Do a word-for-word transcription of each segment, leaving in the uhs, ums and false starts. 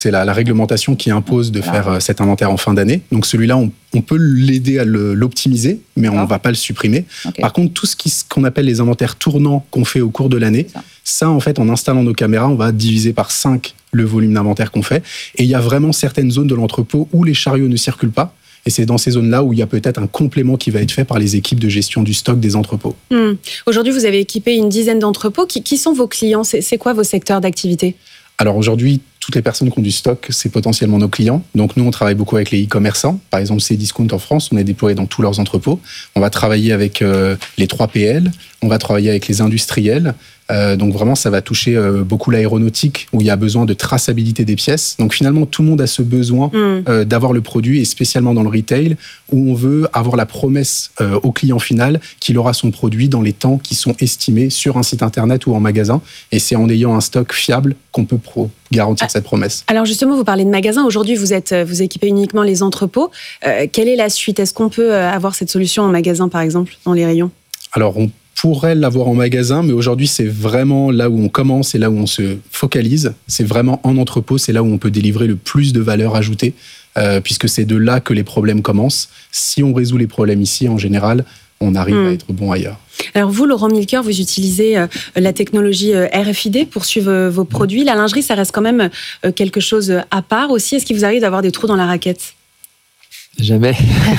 C'est la, la réglementation qui impose de faire euh, cet inventaire en fin d'année. Donc celui-là, on, on peut l'aider à le, l'optimiser, mais on ne va pas le supprimer. Okay. Par contre, tout ce qui, qu'on appelle les inventaires tournants qu'on fait au cours de l'année, ça. ça, en fait, en installant nos caméras, on va diviser par cinq le volume d'inventaire qu'on fait. Et il y a vraiment certaines zones de l'entrepôt où les chariots ne circulent pas. Et c'est dans ces zones-là où il y a peut-être un complément qui va être fait par les équipes de gestion du stock des entrepôts. Mmh. Aujourd'hui, vous avez équipé une dizaine d'entrepôts. Qui, qui sont vos clients ? c'est, c'est quoi vos secteurs d'activité ? Alors aujourd'hui, toutes les personnes qui ont du stock, c'est potentiellement nos clients. Donc nous, on travaille beaucoup avec les e-commerçants. Par exemple, Cdiscount en France, on est déployé dans tous leurs entrepôts. On va travailler avec euh, les trois P L, on va travailler avec les industriels. Euh, donc vraiment, ça va toucher euh, beaucoup l'aéronautique, où il y a besoin de traçabilité des pièces. Donc finalement, tout le monde a ce besoin mmh. euh, d'avoir le produit, et spécialement dans le retail, où on veut avoir la promesse euh, au client final qu'il aura son produit dans les temps qui sont estimés sur un site internet ou en magasin. Et c'est en ayant un stock fiable qu'on peut pro- garantir ah, cette promesse. Alors justement, vous parlez de magasins. Aujourd'hui, vous êtes, vous équipez uniquement les entrepôts. Euh, quelle est la suite ? Est-ce qu'on peut avoir cette solution en magasin, par exemple, dans les rayons ? Alors, on pourrait l'avoir en magasin, mais aujourd'hui, c'est vraiment là où on commence et là où on se focalise. C'est vraiment en entrepôt, c'est là où on peut délivrer le plus de valeur ajoutée, euh, puisque c'est de là que les problèmes commencent. Si on résout les problèmes ici, en général, on arrive mmh. à être bon ailleurs. Alors vous, Laurent Milker, vous utilisez euh, la technologie euh, R F I D pour suivre euh, vos produits. La lingerie, ça reste quand même euh, quelque chose à part aussi. Est-ce qu'il vous arrive d'avoir des trous dans la raquette ? Jamais.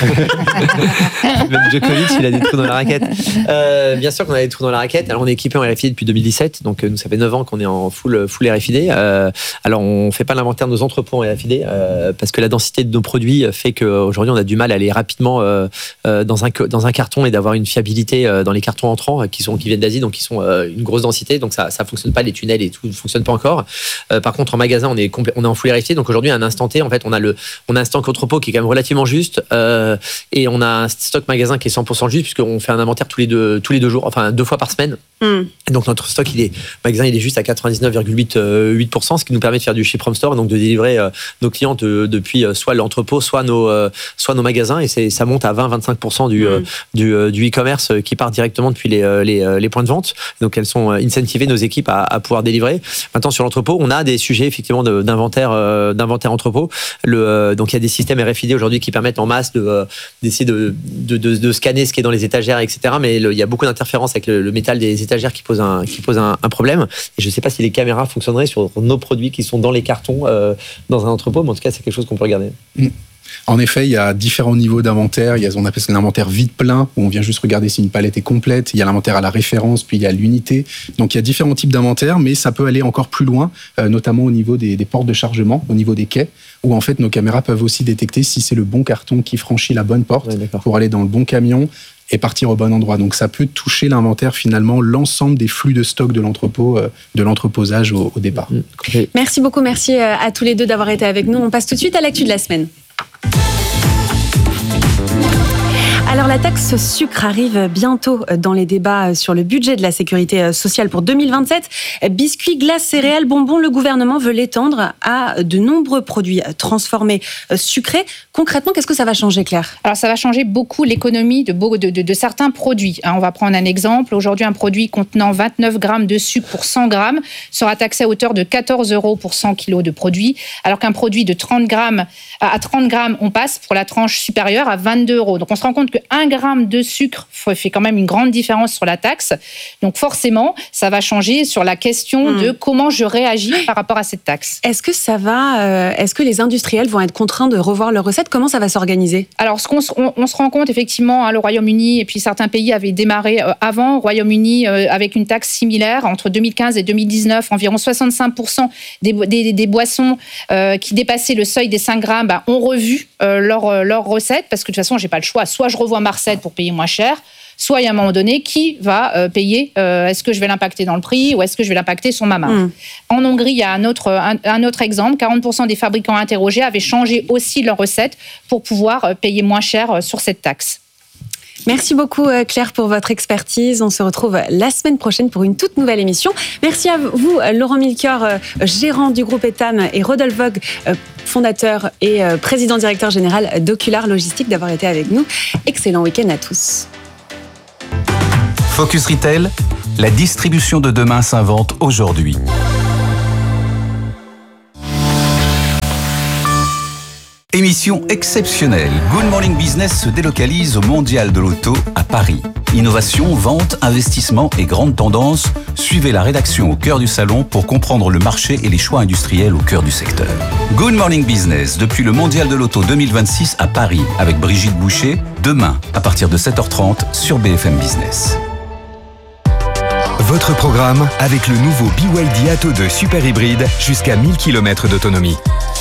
Même Djokovic, il a des trous dans la raquette. Euh, bien sûr qu'on a des trous dans la raquette. Alors, on est équipé en R F I D depuis deux mille dix-sept, donc nous, ça fait neuf ans qu'on est en full, full R F I D. Euh, alors, on ne fait pas l'inventaire de nos entrepôts en R F I D euh, parce que la densité de nos produits fait qu'aujourd'hui, on a du mal à aller rapidement euh, dans, un, dans un carton et d'avoir une fiabilité euh, dans les cartons entrants qui, sont, qui viennent d'Asie, donc qui sont euh, une grosse densité. Donc, ça ne fonctionne pas, les tunnels et tout ne fonctionne pas encore. Euh, par contre, en magasin, on est, compl- on est en full R F I D. Donc, aujourd'hui, à un instant T, en fait, on a, le, on a un stock entrepôt qui est quand même relativement juste euh, et on a un stock magasin qui est cent pour cent juste puisqu'on fait un inventaire tous les deux, tous les deux jours, enfin deux fois par semaine. Mm. Donc notre stock, il est, magasin, il est juste à quatre-vingt-dix-neuf virgule huit pour cent, ce qui nous permet de faire du ship from store, donc de délivrer euh, nos clients de, depuis euh, soit l'entrepôt, soit nos, euh, soit nos magasins, et c'est, ça monte à vingt à vingt-cinq pour cent du, mm. euh, du, euh, du e-commerce euh, qui part directement depuis les, euh, les, euh, les points de vente. Donc elles sont incentivées, nos équipes, à, à pouvoir délivrer. Maintenant sur l'entrepôt, on a des sujets effectivement de, d'inventaire, euh, d'inventaire entrepôt. Le, euh, donc il y a des systèmes R F I D aujourd'hui qui permettent en masse de, euh, d'essayer de, de, de, de scanner ce qui est dans les étagères, et cetera. Mais le, il y a beaucoup d'interférences avec le, le métal des étagères qui pose un, qui pose un, un problème. Et je ne sais pas si les caméras fonctionneraient sur nos produits qui sont dans les cartons euh, dans un entrepôt, mais en tout cas, c'est quelque chose qu'on peut regarder. Mmh. En effet, il y a différents niveaux d'inventaire. Il y a, on appelle ça l'inventaire vide-plein, où on vient juste regarder si une palette est complète. Il y a l'inventaire à la référence, puis il y a l'unité. Donc, il y a différents types d'inventaire, mais ça peut aller encore plus loin, euh, notamment au niveau des, des portes de chargement, au niveau des quais, où en fait, nos caméras peuvent aussi détecter si c'est le bon carton qui franchit la bonne porte ouais, pour aller dans le bon camion et partir au bon endroit. Donc, ça peut toucher l'inventaire, finalement, l'ensemble des flux de stock de l'entrepôt, euh, de l'entreposage au, au départ. Mmh. Merci beaucoup. Merci à tous les deux d'avoir été avec nous. On passe tout de suite à l'actu de la semaine. Alors la taxe sucre arrive bientôt dans les débats sur le budget de la sécurité sociale pour deux mille vingt-sept. Biscuits, glaces, céréales, bonbons, le gouvernement veut l'étendre à de nombreux produits transformés sucrés. Concrètement, qu'est-ce que ça va changer, Claire ? Alors ça va changer beaucoup l'économie de, de, de, de certains produits. On va prendre un exemple. Aujourd'hui, un produit contenant vingt-neuf grammes de sucre pour cent grammes sera taxé à hauteur de quatorze euros pour cent kilos de produit, alors qu'un produit de trente grammes à trente grammes, on passe pour la tranche supérieure à vingt-deux euros. Donc on se rend compte que un gramme de sucre fait quand même une grande différence sur la taxe. Donc forcément, ça va changer sur la question mmh. de comment je réagis par rapport à cette taxe. Est-ce que ça va euh, Est-ce que les industriels vont être contraints de revoir leurs recettes ? Comment ça va s'organiser ? Alors, ce qu'on on, on se rend compte effectivement, hein, le Royaume-Uni et puis certains pays avaient démarré euh, avant. Royaume-Uni euh, avec une taxe similaire entre deux mille quinze et deux mille dix-neuf, environ soixante-cinq pour cent des, des, des boissons euh, qui dépassaient le seuil des cinq grammes bah, ont revu euh, leurs leur recettes parce que de toute façon, j'ai pas le choix. Soit je revois ma recette pour payer moins cher, soit il y a un moment donné, qui va euh, payer euh, est-ce que je vais l'impacter dans le prix ou est-ce que je vais l'impacter sur ma marge ? mmh. En Hongrie, il y a un autre, un, un autre exemple. quarante pour cent des fabricants interrogés avaient changé aussi leurs recettes pour pouvoir euh, payer moins cher euh, sur cette taxe. Merci beaucoup Claire pour votre expertise. On se retrouve la semaine prochaine pour une toute nouvelle émission. Merci à vous Laurent Milker, gérant du groupe Etam, et Rodolphe Vogt, fondateur et président directeur général d'Ocular Logistique, d'avoir été avec nous. Excellent week-end à tous. Focus Retail, la distribution de demain s'invente aujourd'hui. Émission exceptionnelle. Good Morning Business se délocalise au Mondial de l'Auto à Paris. Innovation, vente, investissement et grandes tendances. Suivez la rédaction au cœur du salon pour comprendre le marché et les choix industriels au cœur du secteur. Good Morning Business depuis le Mondial de l'Auto deux mille vingt-six à Paris avec Brigitte Boucher, demain à partir de sept heures trente sur B F M Business. Votre programme avec le nouveau B Y D Atto deux Super Hybride jusqu'à mille kilomètres d'autonomie.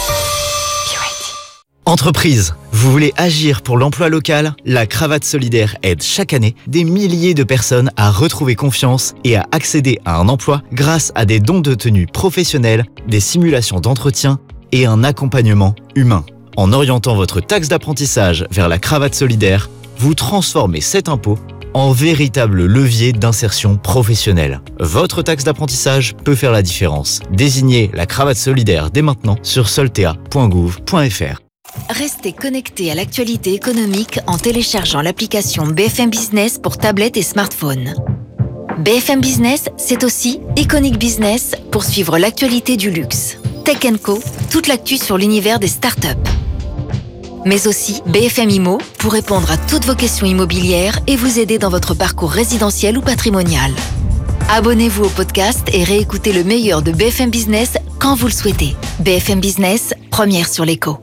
Entreprise, vous voulez agir pour l'emploi local ? La Cravate Solidaire aide chaque année des milliers de personnes à retrouver confiance et à accéder à un emploi grâce à des dons de tenue professionnels, des simulations d'entretien et un accompagnement humain. En orientant votre taxe d'apprentissage vers la Cravate Solidaire, vous transformez cet impôt en véritable levier d'insertion professionnelle. Votre taxe d'apprentissage peut faire la différence. Désignez la Cravate Solidaire dès maintenant sur soltea point gouv point f r. Restez connectés à l'actualité économique en téléchargeant l'application B F M Business pour tablette et smartphone. B F M Business, c'est aussi Iconic Business pour suivre l'actualité du luxe. Tech and Co, toute l'actu sur l'univers des startups. Mais aussi B F M Immo pour répondre à toutes vos questions immobilières et vous aider dans votre parcours résidentiel ou patrimonial. Abonnez-vous au podcast et réécoutez le meilleur de B F M Business quand vous le souhaitez. B F M Business, première sur l'écho.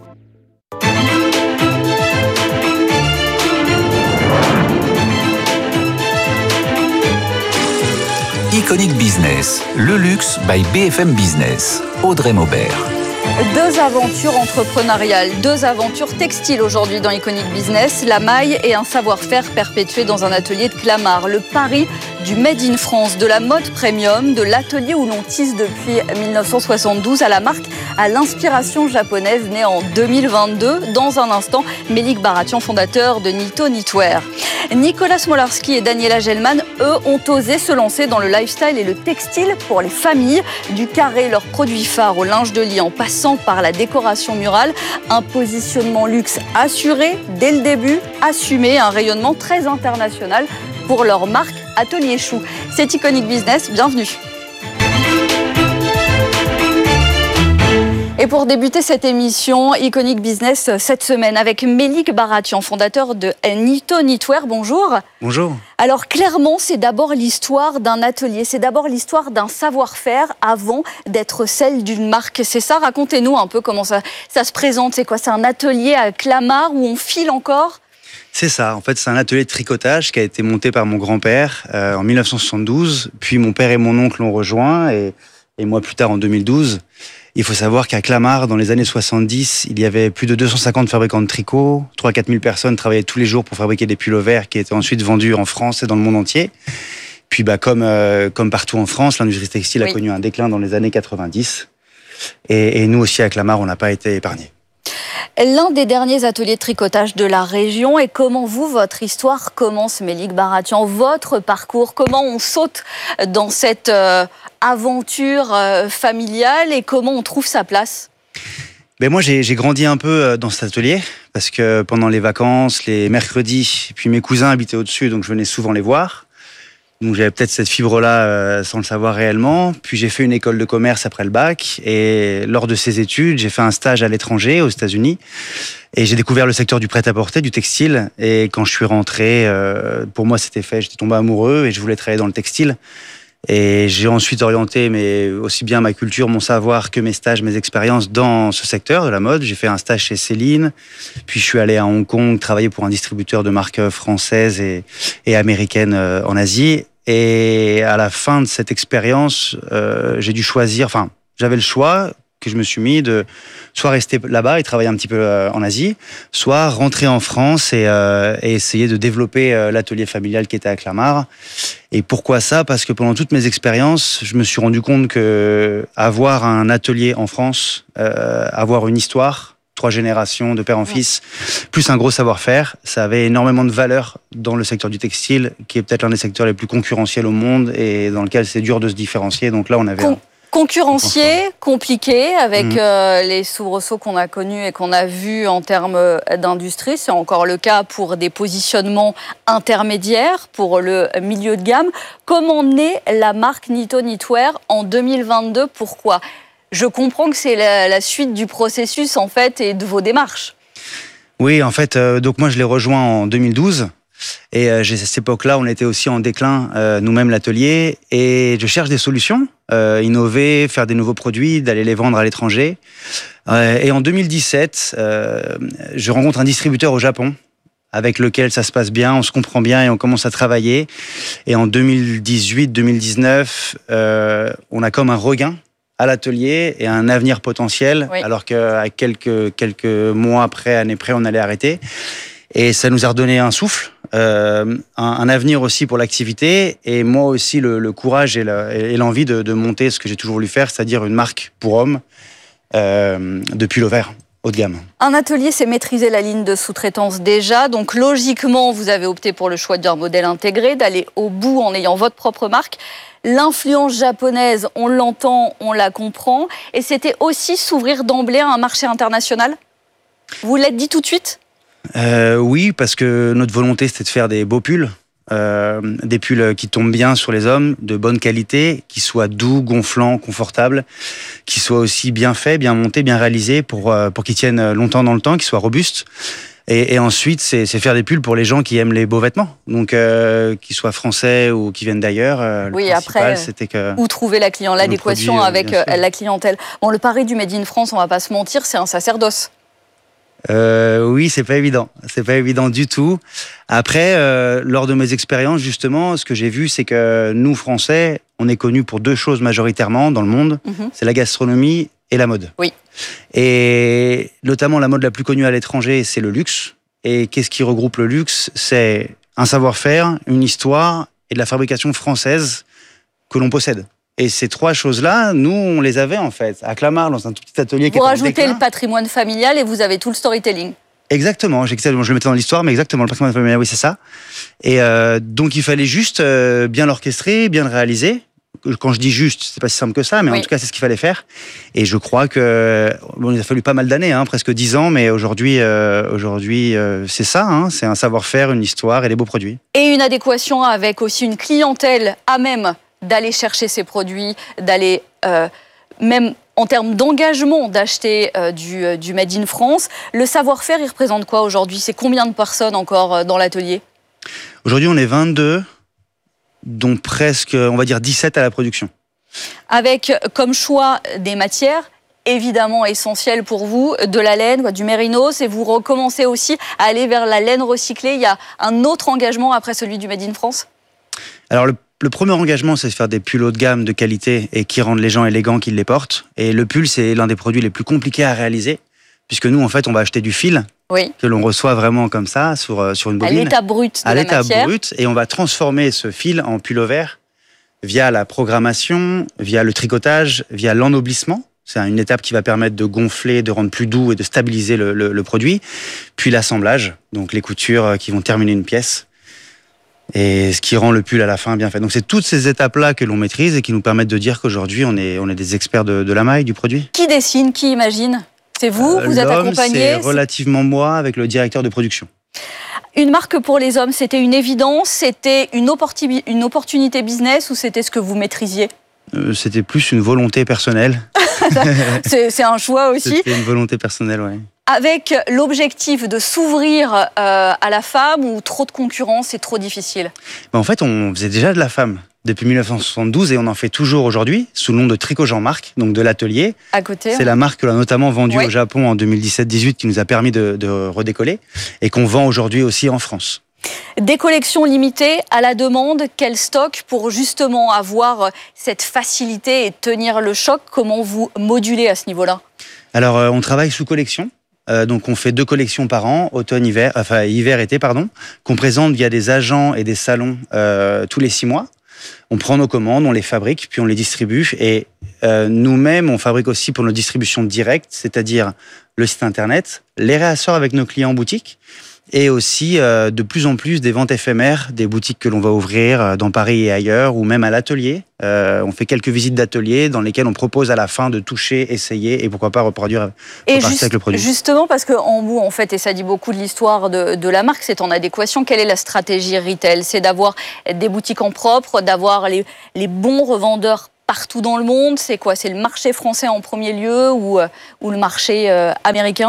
Iconic Business, le luxe by B F M Business. Audrey Maubert. Deux aventures entrepreneuriales, deux aventures textiles aujourd'hui dans Iconic Business, la maille et un savoir-faire perpétué dans un atelier de Clamart. Le pari du Made in France, de la mode premium, de l'atelier où l'on tisse depuis dix-neuf cent soixante-douze à la marque à l'inspiration japonaise née en deux mille vingt-deux. Dans un instant, Mélik Baratian, fondateur de Nito Knitwear. Nicolas Smolarski et Daniela Gelman, eux, ont osé se lancer dans le lifestyle et le textile pour les familles. Du carré, leurs produits phares au linge de lit en passant par la décoration murale. Un positionnement luxe assuré dès le début, assumé, un rayonnement très international pour leur marque Atelier Chou. C'est Iconic Business, bienvenue. Et pour débuter cette émission, Iconic Business cette semaine avec Mélik Baratian, fondateur de Nito Knitwear. Bonjour. Bonjour. Alors clairement, c'est d'abord l'histoire d'un atelier, c'est d'abord l'histoire d'un savoir-faire avant d'être celle d'une marque. C'est ça, racontez-nous un peu comment ça, ça se présente. C'est quoi, c'est un atelier à Clamart où on file encore ? C'est ça, en fait c'est un atelier de tricotage qui a été monté par mon grand-père euh, en dix-neuf cent soixante-douze, puis mon père et mon oncle l'ont rejoint et, et moi plus tard en deux mille douze. Il faut savoir qu'à Clamart, dans les années soixante-dix, il y avait plus de deux cent cinquante fabricants de tricot, trois à quatre mille personnes travaillaient tous les jours pour fabriquer des pullovers qui étaient ensuite vendus en France et dans le monde entier. Puis bah, comme, euh, comme partout en France, l'industrie textile oui. a connu un déclin dans les années quatre-vingt-dix et, et nous aussi à Clamart, on n'a pas été épargnés. L'un des derniers ateliers de tricotage de la région. Et comment vous, votre histoire commence, Mélik Baratian, votre parcours? Comment on saute dans cette euh, aventure euh, familiale et comment on trouve sa place? Ben moi, j'ai, j'ai grandi un peu dans cet atelier parce que pendant les vacances, les mercredis, puis mes cousins habitaient au-dessus, donc je venais souvent les voir. Donc j'avais peut-être cette fibre-là euh, sans le savoir réellement. Puis j'ai fait une école de commerce après le bac. Et lors de ces études, j'ai fait un stage à l'étranger, aux États-Unis. Et j'ai découvert le secteur du prêt-à-porter, du textile. Et quand je suis rentré, euh, pour moi c'était fait. J'étais tombé amoureux et je voulais travailler dans le textile. Et j'ai ensuite orienté mais aussi bien ma culture, mon savoir que mes stages, mes expériences dans ce secteur de la mode. J'ai fait un stage chez Céline. Puis je suis allé à Hong Kong travailler pour un distributeur de marques françaises et, et américaines euh, en Asie. Et à la fin de cette expérience, euh, j'ai dû choisir, enfin, j'avais le choix que je me suis mis de soit rester là-bas et travailler un petit peu euh, en Asie, soit rentrer en France et, euh, et essayer de développer euh, l'atelier familial qui était à Clamart. Et pourquoi ça? Parce que pendant toutes mes expériences, je me suis rendu compte que avoir un atelier en France, euh, avoir une histoire, trois générations de père en fils, plus un gros savoir-faire, ça avait énormément de valeur dans le secteur du textile, qui est peut-être l'un des secteurs les plus concurrentiels au monde et dans lequel c'est dur de se différencier. Donc là, on avait... Con- un... Concurrencier, compliqué, avec mmh. euh, les soubresauts qu'on a connus et qu'on a vus en termes d'industrie. C'est encore le cas pour des positionnements intermédiaires, pour le milieu de gamme. Comment naît la marque Nito Knitwear en deux mille vingt-deux? Pourquoi? Je comprends que c'est la, la suite du processus, en fait, et de vos démarches. Oui, en fait, euh, donc moi je l'ai rejoint en deux mille douze. Et euh, à cette époque-là, on était aussi en déclin, euh, nous-mêmes, l'atelier. Et je cherche des solutions, euh, innover, faire des nouveaux produits, d'aller les vendre à l'étranger. Euh, et en deux mille dix-sept, euh, je rencontre un distributeur au Japon, avec lequel ça se passe bien, on se comprend bien et on commence à travailler. Et en deux mille dix-huit deux mille dix-neuf, euh, on a comme un regain à l'atelier et un avenir potentiel, oui. alors qu'à quelques, quelques mois après, années près, on allait arrêter. Et ça nous a redonné un souffle, euh, un, un avenir aussi pour l'activité, et moi aussi le, le courage et, la, et l'envie de, de monter ce que j'ai toujours voulu faire, c'est-à-dire une marque pour hommes euh, de pull vert haut de gamme. Un atelier, c'est maîtriser la ligne de sous-traitance déjà, donc logiquement, vous avez opté pour le choix d'un modèle intégré, d'aller au bout en ayant votre propre marque. L'influence japonaise, on l'entend, on la comprend, et c'était aussi s'ouvrir d'emblée à un marché international. Vous l'êtes dit tout de suite ? Euh, oui, parce que notre volonté, c'était de faire des beaux pulls, euh, des pulls qui tombent bien sur les hommes, de bonne qualité, qui soient doux, gonflants, confortables, qui soient aussi bien faits, bien montés, bien réalisés, pour, euh, pour qu'ils tiennent longtemps dans le temps, qu'ils soient robustes. Et, et ensuite, c'est, c'est faire des pulls pour les gens qui aiment les beaux vêtements, donc euh, qu'ils soient français ou qui viennent d'ailleurs. Euh, oui, après, c'était que où trouver la client, l'adéquation produit, avec euh, la clientèle. Bon, le pari du Made in France, on va pas se mentir, c'est un sacerdoce. Euh, oui, c'est pas évident. C'est pas évident du tout. Après, euh, lors de mes expériences, justement, ce que j'ai vu, c'est que nous, Français, on est connus pour deux choses majoritairement dans le monde. Mm-hmm. C'est la gastronomie et la mode. Oui. Et notamment, la mode la plus connue à l'étranger, c'est le luxe. Et qu'est-ce qui regroupe le luxe ? C'est un savoir-faire, une histoire et de la fabrication française que l'on possède. Et ces trois choses-là, nous, on les avait en fait, à Clamart, dans un tout petit atelier. Vous rajoutez le patrimoine familial et vous avez tout le storytelling. Exactement, je le mettais dans l'histoire, mais exactement, le patrimoine familial, oui, c'est ça. Et euh, donc, il fallait juste euh, bien l'orchestrer, bien le réaliser. Quand je dis juste, c'est pas si simple que ça, mais oui. En tout cas, c'est ce qu'il fallait faire. Et je crois que bon, il a fallu pas mal d'années, hein, presque dix ans, mais aujourd'hui, euh, aujourd'hui, euh, c'est ça, hein, c'est un savoir-faire, une histoire et des beaux produits. Et une adéquation avec aussi une clientèle à même d'aller chercher ces produits, d'aller euh, même en termes d'engagement d'acheter euh, du, euh, du Made in France. Le savoir-faire, il représente quoi aujourd'hui ? C'est combien de personnes encore euh, dans l'atelier ? Aujourd'hui, on est vingt-deux, dont presque, on va dire, dix-sept à la production. Avec comme choix des matières évidemment essentielles pour vous, de la laine, du mérinos, et vous recommencez aussi à aller vers la laine recyclée. Il y a un autre engagement après celui du Made in France ? Alors, le Le premier engagement, c'est de faire des pulls haut de gamme, de qualité, et qui rendent les gens élégants qui les portent. Et le pull, c'est l'un des produits les plus compliqués à réaliser, puisque nous, en fait, on va acheter du fil, oui. que l'on reçoit vraiment comme ça, sur, sur une bobine. À l'état brut de à la l'état matière. brut, et on va transformer ce fil en pull vert via la programmation, via le tricotage, via l'ennoblissement. C'est une étape qui va permettre de gonfler, de rendre plus doux et de stabiliser le, le, le produit. Puis l'assemblage, donc les coutures qui vont terminer une pièce. Et ce qui rend le pull à la fin bien fait. Donc c'est toutes ces étapes-là que l'on maîtrise et qui nous permettent de dire qu'aujourd'hui on est, on est des experts de, de la maille, du produit. Qui dessine, qui imagine ? C'est vous, euh, vous êtes accompagné ? C'est relativement moi avec le directeur de production. Une marque pour les hommes, c'était une évidence, c'était une, opportuni- une opportunité business ou c'était ce que vous maîtrisiez ? euh, C'était plus une volonté personnelle. c'est, c'est un choix aussi ? C'était une volonté personnelle, oui. Avec l'objectif de s'ouvrir euh, à la femme ou trop de concurrence, c'est trop difficile ? Ben en fait, on faisait déjà de la femme depuis mille neuf cent soixante-douze et on en fait toujours aujourd'hui sous le nom de Tricot Jean-Marc, donc de l'atelier. À côté. C'est la marque que l'on a notamment vendue oui. au Japon en deux mille dix-sept dix-huit qui nous a permis de, de redécoller et qu'on vend aujourd'hui aussi en France. Des collections limitées à la demande, quel stock pour justement avoir cette facilité et tenir le choc ? Comment vous modulez à ce niveau-là ? Alors, euh, on travaille sous collection. Euh, donc on fait deux collections par an, automne-hiver, enfin hiver-été pardon, qu'on présente via des agents et des salons euh, tous les six mois. On prend nos commandes, on les fabrique, puis on les distribue. Et euh, nous-mêmes, on fabrique aussi pour nos distributions directes, c'est-à-dire le site internet, les réassorts avec nos clients en boutique, et aussi euh, de plus en plus des ventes éphémères, des boutiques que l'on va ouvrir dans Paris et ailleurs, ou même à l'atelier. Euh, on fait quelques visites d'atelier dans lesquelles on propose à la fin de toucher, essayer et pourquoi pas reproduire et juste, avec le produit. Justement, parce qu'en bout, en fait, et ça dit beaucoup de l'histoire de, de la marque, c'est en adéquation. Quelle est la stratégie retail ? C'est d'avoir des boutiques en propre, d'avoir les, les bons revendeurs partout dans le monde. C'est quoi ? C'est le marché français en premier lieu ou, ou le marché euh, américain ?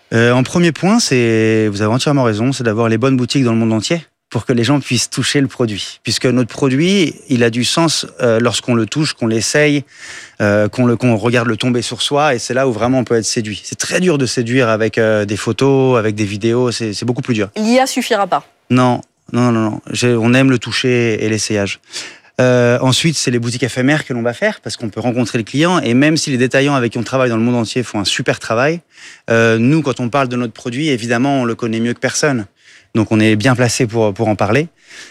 euh, En premier point, c'est, vous avez entièrement raison, c'est d'avoir les bonnes boutiques dans le monde entier pour que les gens puissent toucher le produit. Puisque notre produit, il a du sens euh, lorsqu'on le touche, qu'on l'essaye, euh, qu'on, le, qu'on regarde le tomber sur soi, et c'est là où vraiment on peut être séduit. C'est très dur de séduire avec euh, des photos, avec des vidéos, c'est, c'est beaucoup plus dur. L'I A suffira pas. Non, non, non, non. J'ai, on aime le toucher et l'essayage. Euh, ensuite, c'est les boutiques éphémères que l'on va faire, parce qu'on peut rencontrer le client, et même si les détaillants avec qui on travaille dans le monde entier font un super travail, euh, nous, quand on parle de notre produit, évidemment, on le connaît mieux que personne. Donc on est bien placé pour, pour en parler.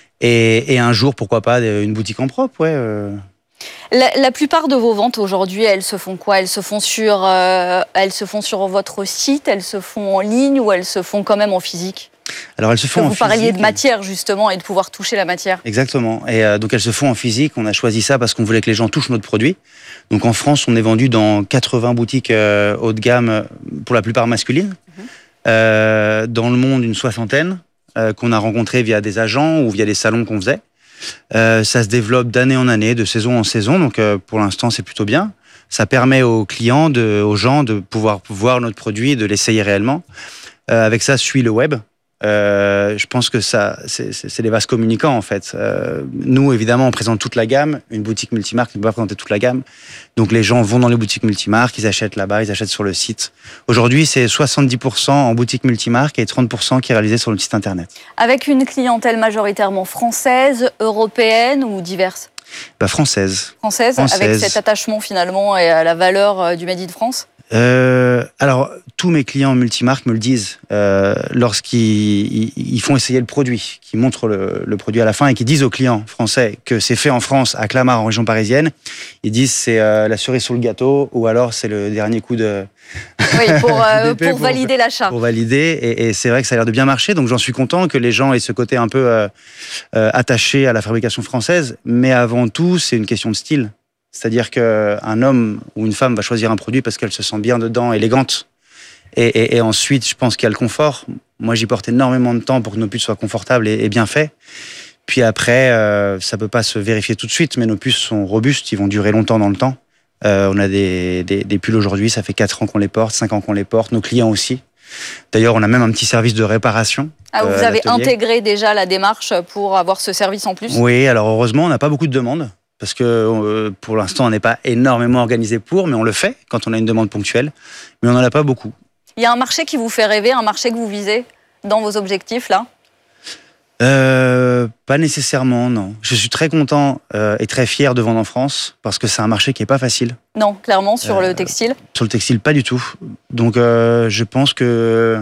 Et, et un jour, pourquoi pas, une boutique en propre, ouais. Euh... La, la plupart de vos ventes aujourd'hui, elles se font quoi ? Elles se font sur, euh, elles se font sur votre site, elles se font en ligne ou elles se font quand même en physique ? Alors elles se font en physique. Vous parliez de matière justement et de pouvoir toucher la matière. Exactement. Et euh, donc elles se font en physique. On a choisi ça parce qu'on voulait que les gens touchent notre produit. Donc en France, on est vendu dans quatre-vingts boutiques euh, haut de gamme, pour la plupart masculines. Mm-hmm. Euh, dans le monde, une soixantaine. Euh, qu'on a rencontré via des agents ou via des salons qu'on faisait. Euh, ça se développe d'année en année, de saison en saison, donc euh, pour l'instant c'est plutôt bien. Ça permet aux clients, de, aux gens de pouvoir voir notre produit et de l'essayer réellement. Euh, avec ça suit le web. Euh, je pense que ça, c'est, c'est, c'est des vases communicants en fait. Euh, nous évidemment on présente toute la gamme. Une boutique multimarque ne peut pas présenter toute la gamme. Donc les gens vont dans les boutiques multimarques, ils achètent là-bas, ils achètent sur le site. Aujourd'hui c'est soixante-dix pour cent en boutique multimarque et trente pour cent qui est réalisé sur le site internet. Avec une clientèle majoritairement française, européenne ou diverse ? Bah, française. Française. Française. Avec cet attachement finalement et à la valeur du Made in France ? Euh, alors, tous mes clients multimarques me le disent euh, lorsqu'ils ils, ils font essayer le produit, qu'ils montrent le, le produit à la fin et qu'ils disent aux clients français que c'est fait en France, à Clamart, en région parisienne. Ils disent c'est euh, la cerise sur le gâteau ou alors c'est le dernier coup de... Oui, pour, euh, pour, pour valider l'achat. Pour valider, et, et c'est vrai que ça a l'air de bien marcher, donc j'en suis content que les gens aient ce côté un peu euh, euh, attaché à la fabrication française, mais avant tout, c'est une question de style. C'est-à-dire qu'un homme ou une femme va choisir un produit parce qu'elle se sent bien dedans, élégante. Et, et, et ensuite, je pense qu'il y a le confort. Moi, j'y porte énormément de temps pour que nos puces soient confortables et, et bien faites. Puis après, euh, ça ne peut pas se vérifier tout de suite, mais nos puces sont robustes, ils vont durer longtemps dans le temps. Euh, on a des, des, des pulls aujourd'hui, ça fait quatre ans qu'on les porte, cinq ans qu'on les porte, nos clients aussi. D'ailleurs, on a même un petit service de réparation. Ah, vous euh, avez intégré déjà la démarche pour avoir ce service en plus ? Oui, alors heureusement, on n'a pas beaucoup de demandes. Parce que euh, pour l'instant, on n'est pas énormément organisé pour, mais on le fait quand on a une demande ponctuelle. Mais on n'en a pas beaucoup. Il y a un marché qui vous fait rêver, un marché que vous visez dans vos objectifs, là ? euh, Pas nécessairement, non. Je suis très content euh, et très fier de vendre en France, parce que c'est un marché qui n'est pas facile. Non, clairement, sur euh, le textile ? Sur le textile, pas du tout. Donc, euh, je pense que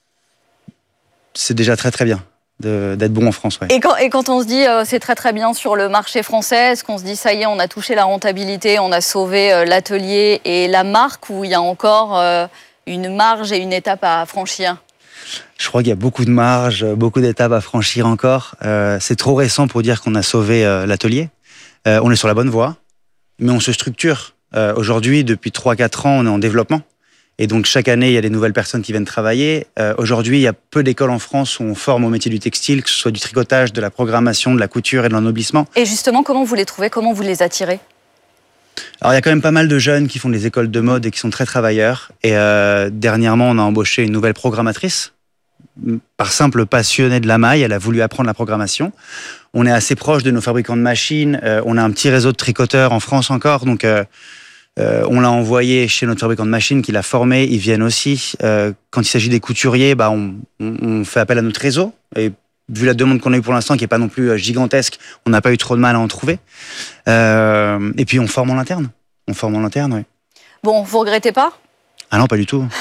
c'est déjà très très bien. De, d'être bon en France. Ouais. Et, quand, et quand on se dit euh, c'est très très bien sur le marché français, est-ce qu'on se dit ça y est, on a touché la rentabilité, on a sauvé euh, l'atelier et la marque, ou il y a encore euh, une marge et une étape à franchir ? Je crois qu'il y a beaucoup de marge, beaucoup d'étapes à franchir encore. Euh, c'est trop récent pour dire qu'on a sauvé euh, l'atelier. Euh, on est sur la bonne voie, mais on se structure. Euh, aujourd'hui, depuis trois à quatre ans, on est en développement. Et donc, chaque année, il y a des nouvelles personnes qui viennent travailler. Euh, aujourd'hui, il y a peu d'écoles en France où on forme au métier du textile, que ce soit du tricotage, de la programmation, de la couture et de l'ennoblissement. Et justement, comment vous les trouvez ? Comment vous les attirez ? Alors, il y a quand même pas mal de jeunes qui font des écoles de mode et qui sont très travailleurs. Et euh, dernièrement, on a embauché une nouvelle programmatrice. Par simple passionnée de la maille, elle a voulu apprendre la programmation. On est assez proche de nos fabricants de machines. Euh, on a un petit réseau de tricoteurs en France encore. Donc... Euh, Euh, on l'a envoyé chez notre fabricant de machines qui l'a formé, ils viennent aussi. Euh, quand il s'agit des couturiers, bah on, on, on fait appel à notre réseau. Et vu la demande qu'on a eue pour l'instant, qui n'est pas non plus gigantesque, on n'a pas eu trop de mal à en trouver. Euh, et puis on forme en interne. On forme en interne, oui. Bon, vous regrettez pas ? Ah non, pas du tout.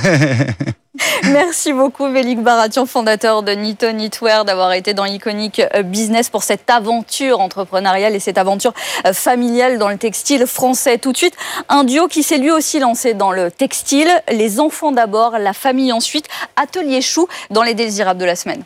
Merci beaucoup, Vélic Baratian, fondateur de Nitto Knitwear, d'avoir été dans Iconic Business pour cette aventure entrepreneuriale et cette aventure familiale dans le textile français. Tout de suite, un duo qui s'est lui aussi lancé dans le textile. Les enfants d'abord, la famille ensuite. Atelier Chou dans les désirables de la semaine.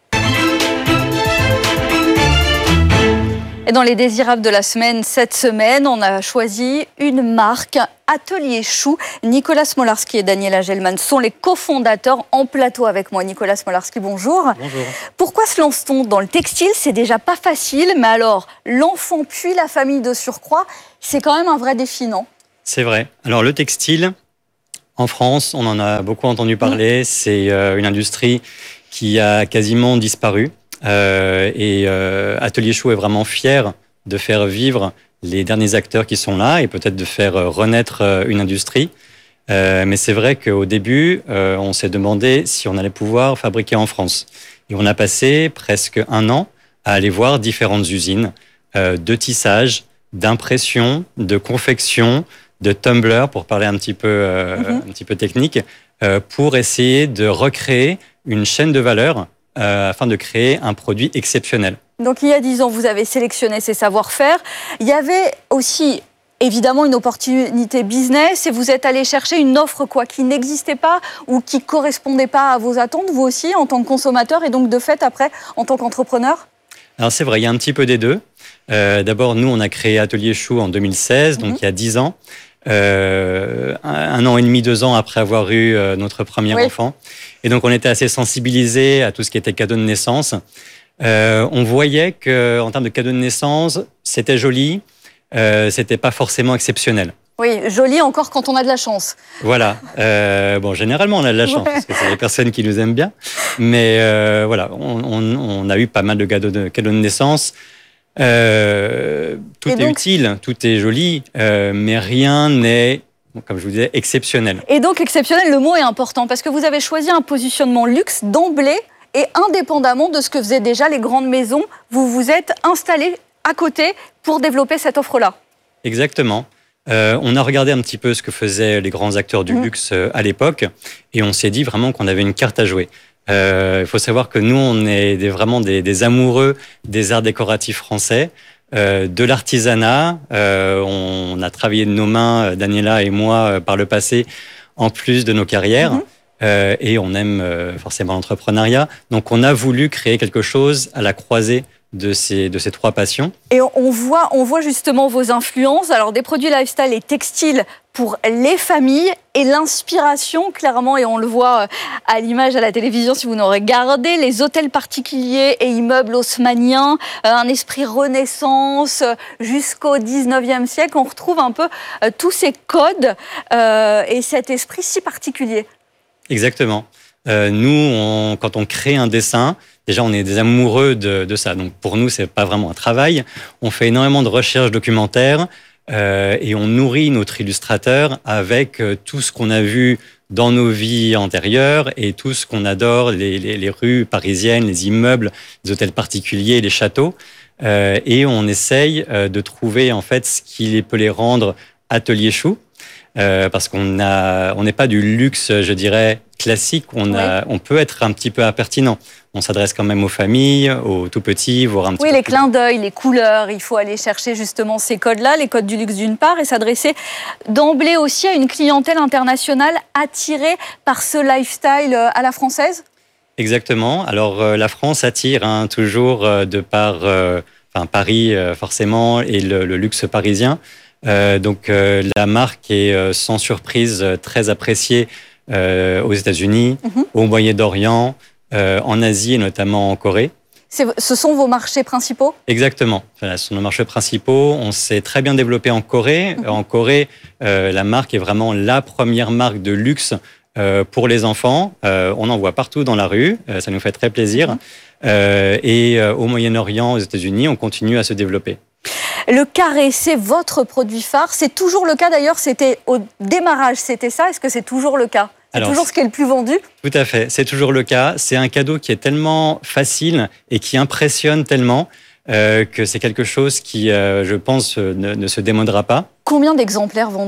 Et dans les désirables de la semaine, cette semaine, on a choisi une marque, Atelier Chou. Nicolas Smolarski et Daniela Gelman sont les cofondateurs en plateau avec moi. Nicolas Smolarski, bonjour. Bonjour. Pourquoi se lance-t-on dans le textile ? C'est déjà pas facile, mais alors, l'enfant puis la famille de surcroît, c'est quand même un vrai défi, non ? C'est vrai. Alors le textile, En France, on en a beaucoup entendu parler. Mmh. C'est euh, une industrie qui a quasiment disparu. Euh, et euh, Atelier Chou est vraiment fier de faire vivre les derniers acteurs qui sont là et peut-être de faire renaître une industrie. Euh, mais c'est vrai qu'au début, euh, on s'est demandé si on allait pouvoir fabriquer en France. Et on a passé presque un an à aller voir différentes usines euh, de tissage, d'impression, de confection, de tumbler, pour parler un petit peu, euh, mm-hmm. un petit peu technique, euh, pour essayer de recréer une chaîne de valeur euh, afin de créer un produit exceptionnel. Donc il y a dix ans, vous avez sélectionné ces savoir-faire. Il y avait aussi évidemment une opportunité business et vous êtes allé chercher une offre quoi, qui n'existait pas ou qui ne correspondait pas à vos attentes, vous aussi, en tant que consommateur et donc de fait après, en tant qu'entrepreneur? Alors c'est vrai, il y a un petit peu des deux. Euh, d'abord, nous, on a créé Atelier Chou en deux mille seize, donc mm-hmm. il y a dix ans. Euh, un, un an et demi, deux ans après avoir eu euh, notre premier oui. enfant. Et donc on était assez sensibilisés à tout ce qui était cadeau de naissance. Euh, on voyait qu'en termes de cadeau de naissance, c'était joli, euh, c'était pas forcément exceptionnel. Oui, joli encore quand on a de la chance. Voilà. Euh, bon, généralement, on a de la chance, ouais. parce que c'est des personnes qui nous aiment bien. Mais euh, voilà, on, on, on a eu pas mal de cadeaux de, cadeaux de naissance. Euh, tout et est donc, utile, tout est joli, euh, mais rien n'est, comme je vous disais, exceptionnel. Et donc, exceptionnel, le mot est important, parce que vous avez choisi un positionnement luxe d'emblée. Et indépendamment de ce que faisaient déjà les grandes maisons, vous vous êtes installé à côté pour développer cette offre-là. Exactement. Euh, on a regardé un petit peu ce que faisaient les grands acteurs du mmh. luxe euh, à l'époque et on s'est dit vraiment qu'on avait une carte à jouer. Euh, il faut savoir que nous, on est des, vraiment des, des amoureux des arts décoratifs français, euh, de l'artisanat. Euh, on a travaillé de nos mains, Daniela et moi, euh, par le passé, en plus de nos carrières. Mmh. Euh, et on aime euh, forcément l'entrepreneuriat. Donc, on a voulu créer quelque chose à la croisée de ces, de ces trois passions. Et on voit, on voit justement vos influences. Alors, des produits lifestyle et textiles pour les familles et l'inspiration, clairement, et on le voit à l'image à la télévision si vous nous regardez, les hôtels particuliers et immeubles haussmanniens, un esprit renaissance jusqu'au dix-neuvième siècle. On retrouve un peu euh, tous ces codes euh, et cet esprit si particulier. Exactement. Euh, nous, on, quand on crée un dessin, déjà, on est des amoureux de, de ça. Donc, pour nous, c'est pas vraiment un travail. On fait énormément de recherches documentaires euh, et on nourrit notre illustrateur avec euh, tout ce qu'on a vu dans nos vies antérieures et tout ce qu'on adore, les, les, les rues parisiennes, les immeubles, les hôtels particuliers, les châteaux. Euh, et on essaye euh, de trouver, en fait, ce qui peut les rendre Atelier Chou. Euh, parce qu'on a, on n'est pas du luxe, je dirais, classique. On a, oui. on peut être un petit peu impertinent. On s'adresse quand même aux familles, aux tout petits, voire un petit oui, peu. Oui, les clins d'œil, les couleurs. Il faut aller chercher justement ces codes-là, les codes du luxe d'une part, et s'adresser d'emblée aussi à une clientèle internationale attirée par ce lifestyle à la française. Exactement. Alors, euh, la France attire hein, toujours euh, de par, euh, enfin Paris euh, forcément et le, le luxe parisien. Euh, donc euh, la marque est euh, sans surprise euh, très appréciée euh, aux États-Unis, mm-hmm. au Moyen-Orient, euh, en Asie et notamment en Corée. C'est, ce sont vos marchés principaux ? Exactement, enfin, ce sont nos marchés principaux. On s'est très bien développé en Corée. Mm-hmm. En Corée, euh, la marque est vraiment la première marque de luxe euh, pour les enfants. Euh, on en voit partout dans la rue, euh, ça nous fait très plaisir. Mm-hmm. Euh, et euh, au Moyen-Orient, aux États-Unis, on continue à se développer. Le carré, c'est votre produit phare. C'est toujours le cas d'ailleurs. C'était au démarrage, c'était ça. Est-ce que c'est toujours le cas ? C'est Alors, toujours ce qui est le plus vendu ? Tout à fait, c'est toujours le cas. C'est un cadeau qui est tellement facile et qui impressionne tellement euh, que c'est quelque chose qui, euh, je pense, ne, ne se démodera pas. Combien d'exemplaires vendus ?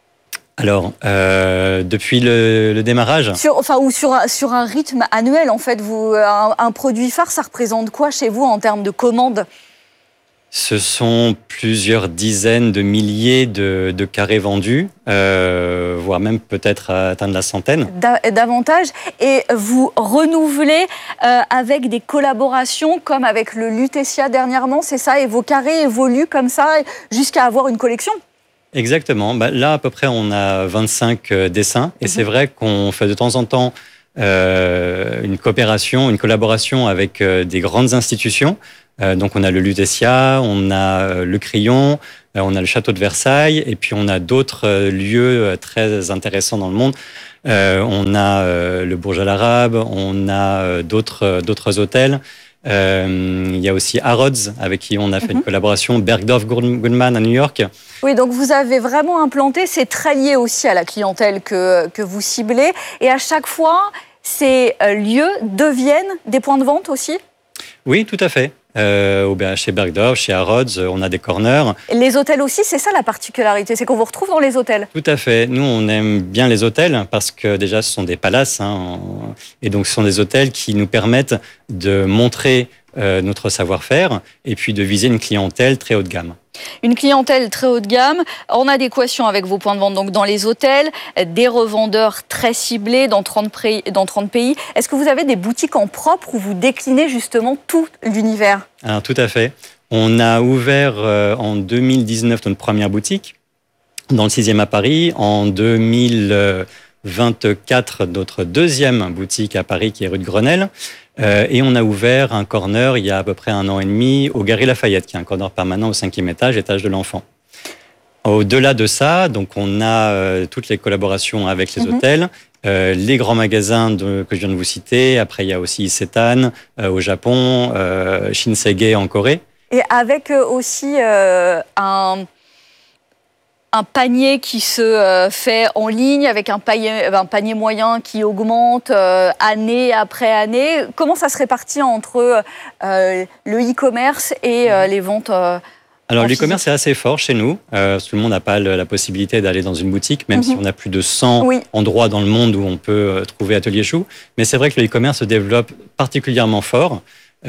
Alors, euh, depuis le, le démarrage sur, enfin, ou sur, sur un rythme annuel, en fait. Vous, un, un produit phare, ça représente quoi chez vous en termes de commandes ? Ce sont plusieurs dizaines de milliers de, de carrés vendus, euh, voire même peut-être atteindre la centaine. Davantage. Et vous renouvelez euh, avec des collaborations comme avec le Lutetia dernièrement, c'est ça ? Et vos carrés évoluent comme ça jusqu'à avoir une collection ? Exactement. Bah, là, à peu près, on a vingt-cinq dessins. Et mmh. c'est vrai qu'on fait de temps en temps euh, une coopération, une collaboration avec euh, des grandes institutions. Euh, donc on a le Lutetia, on a euh, le Crillon, euh, on a le Château de Versailles, et puis on a d'autres euh, lieux euh, très intéressants dans le monde. Euh, on a euh, le Burj Al Arab, on a euh, d'autres euh, d'autres hôtels. Euh, il y a aussi Harrods, avec qui on a fait mm-hmm. une collaboration, Bergdorf Goodman à New York. Oui, donc vous avez vraiment implanté, c'est très lié aussi à la clientèle que, que vous ciblez. Et à chaque fois, ces lieux deviennent des points de vente aussi ? Oui, tout à fait. Euh, chez Bergdorf, chez Harrods, on a des corners. Les hôtels aussi, c'est ça la particularité, c'est qu'on vous retrouve dans les hôtels. Tout à fait. Nous, on aime bien les hôtels parce que déjà, ce sont des palaces. Hein, et donc, ce sont des hôtels qui nous permettent de montrer euh, notre savoir-faire et puis de viser une clientèle très haut de gamme. Une clientèle très haut de gamme, en adéquation avec vos points de vente donc dans les hôtels, des revendeurs très ciblés dans trente pays. Est-ce que vous avez des boutiques en propre où vous déclinez justement tout l'univers ? Alors, tout à fait. On a ouvert euh, en deux mille dix-neuf notre première boutique dans le sixième à Paris. En deux mille vingt-quatre, notre deuxième boutique à Paris qui est rue de Grenelle. Euh, et on a ouvert un corner il y a à peu près un an et demi au Galeries Lafayette, qui est un corner permanent au cinquième étage, étage de l'enfant. Au-delà de ça, donc on a euh, toutes les collaborations avec les mm-hmm. hôtels, euh, les grands magasins de, que je viens de vous citer. Après, il y a aussi Isetan euh, au Japon, euh, Shinsegae en Corée. Et avec euh, aussi euh, un... un panier qui se euh, fait en ligne avec un panier, un panier moyen qui augmente euh, année après année. Comment ça se répartit entre euh, le e-commerce et euh, les ventes euh, Alors, l'e-commerce est assez fort chez nous. Euh, tout le monde n'a pas le, la possibilité d'aller dans une boutique, même mm-hmm. si on a plus de cent oui. endroits dans le monde où on peut euh, trouver Atelier Chou. Mais c'est vrai que le e-commerce se développe particulièrement fort.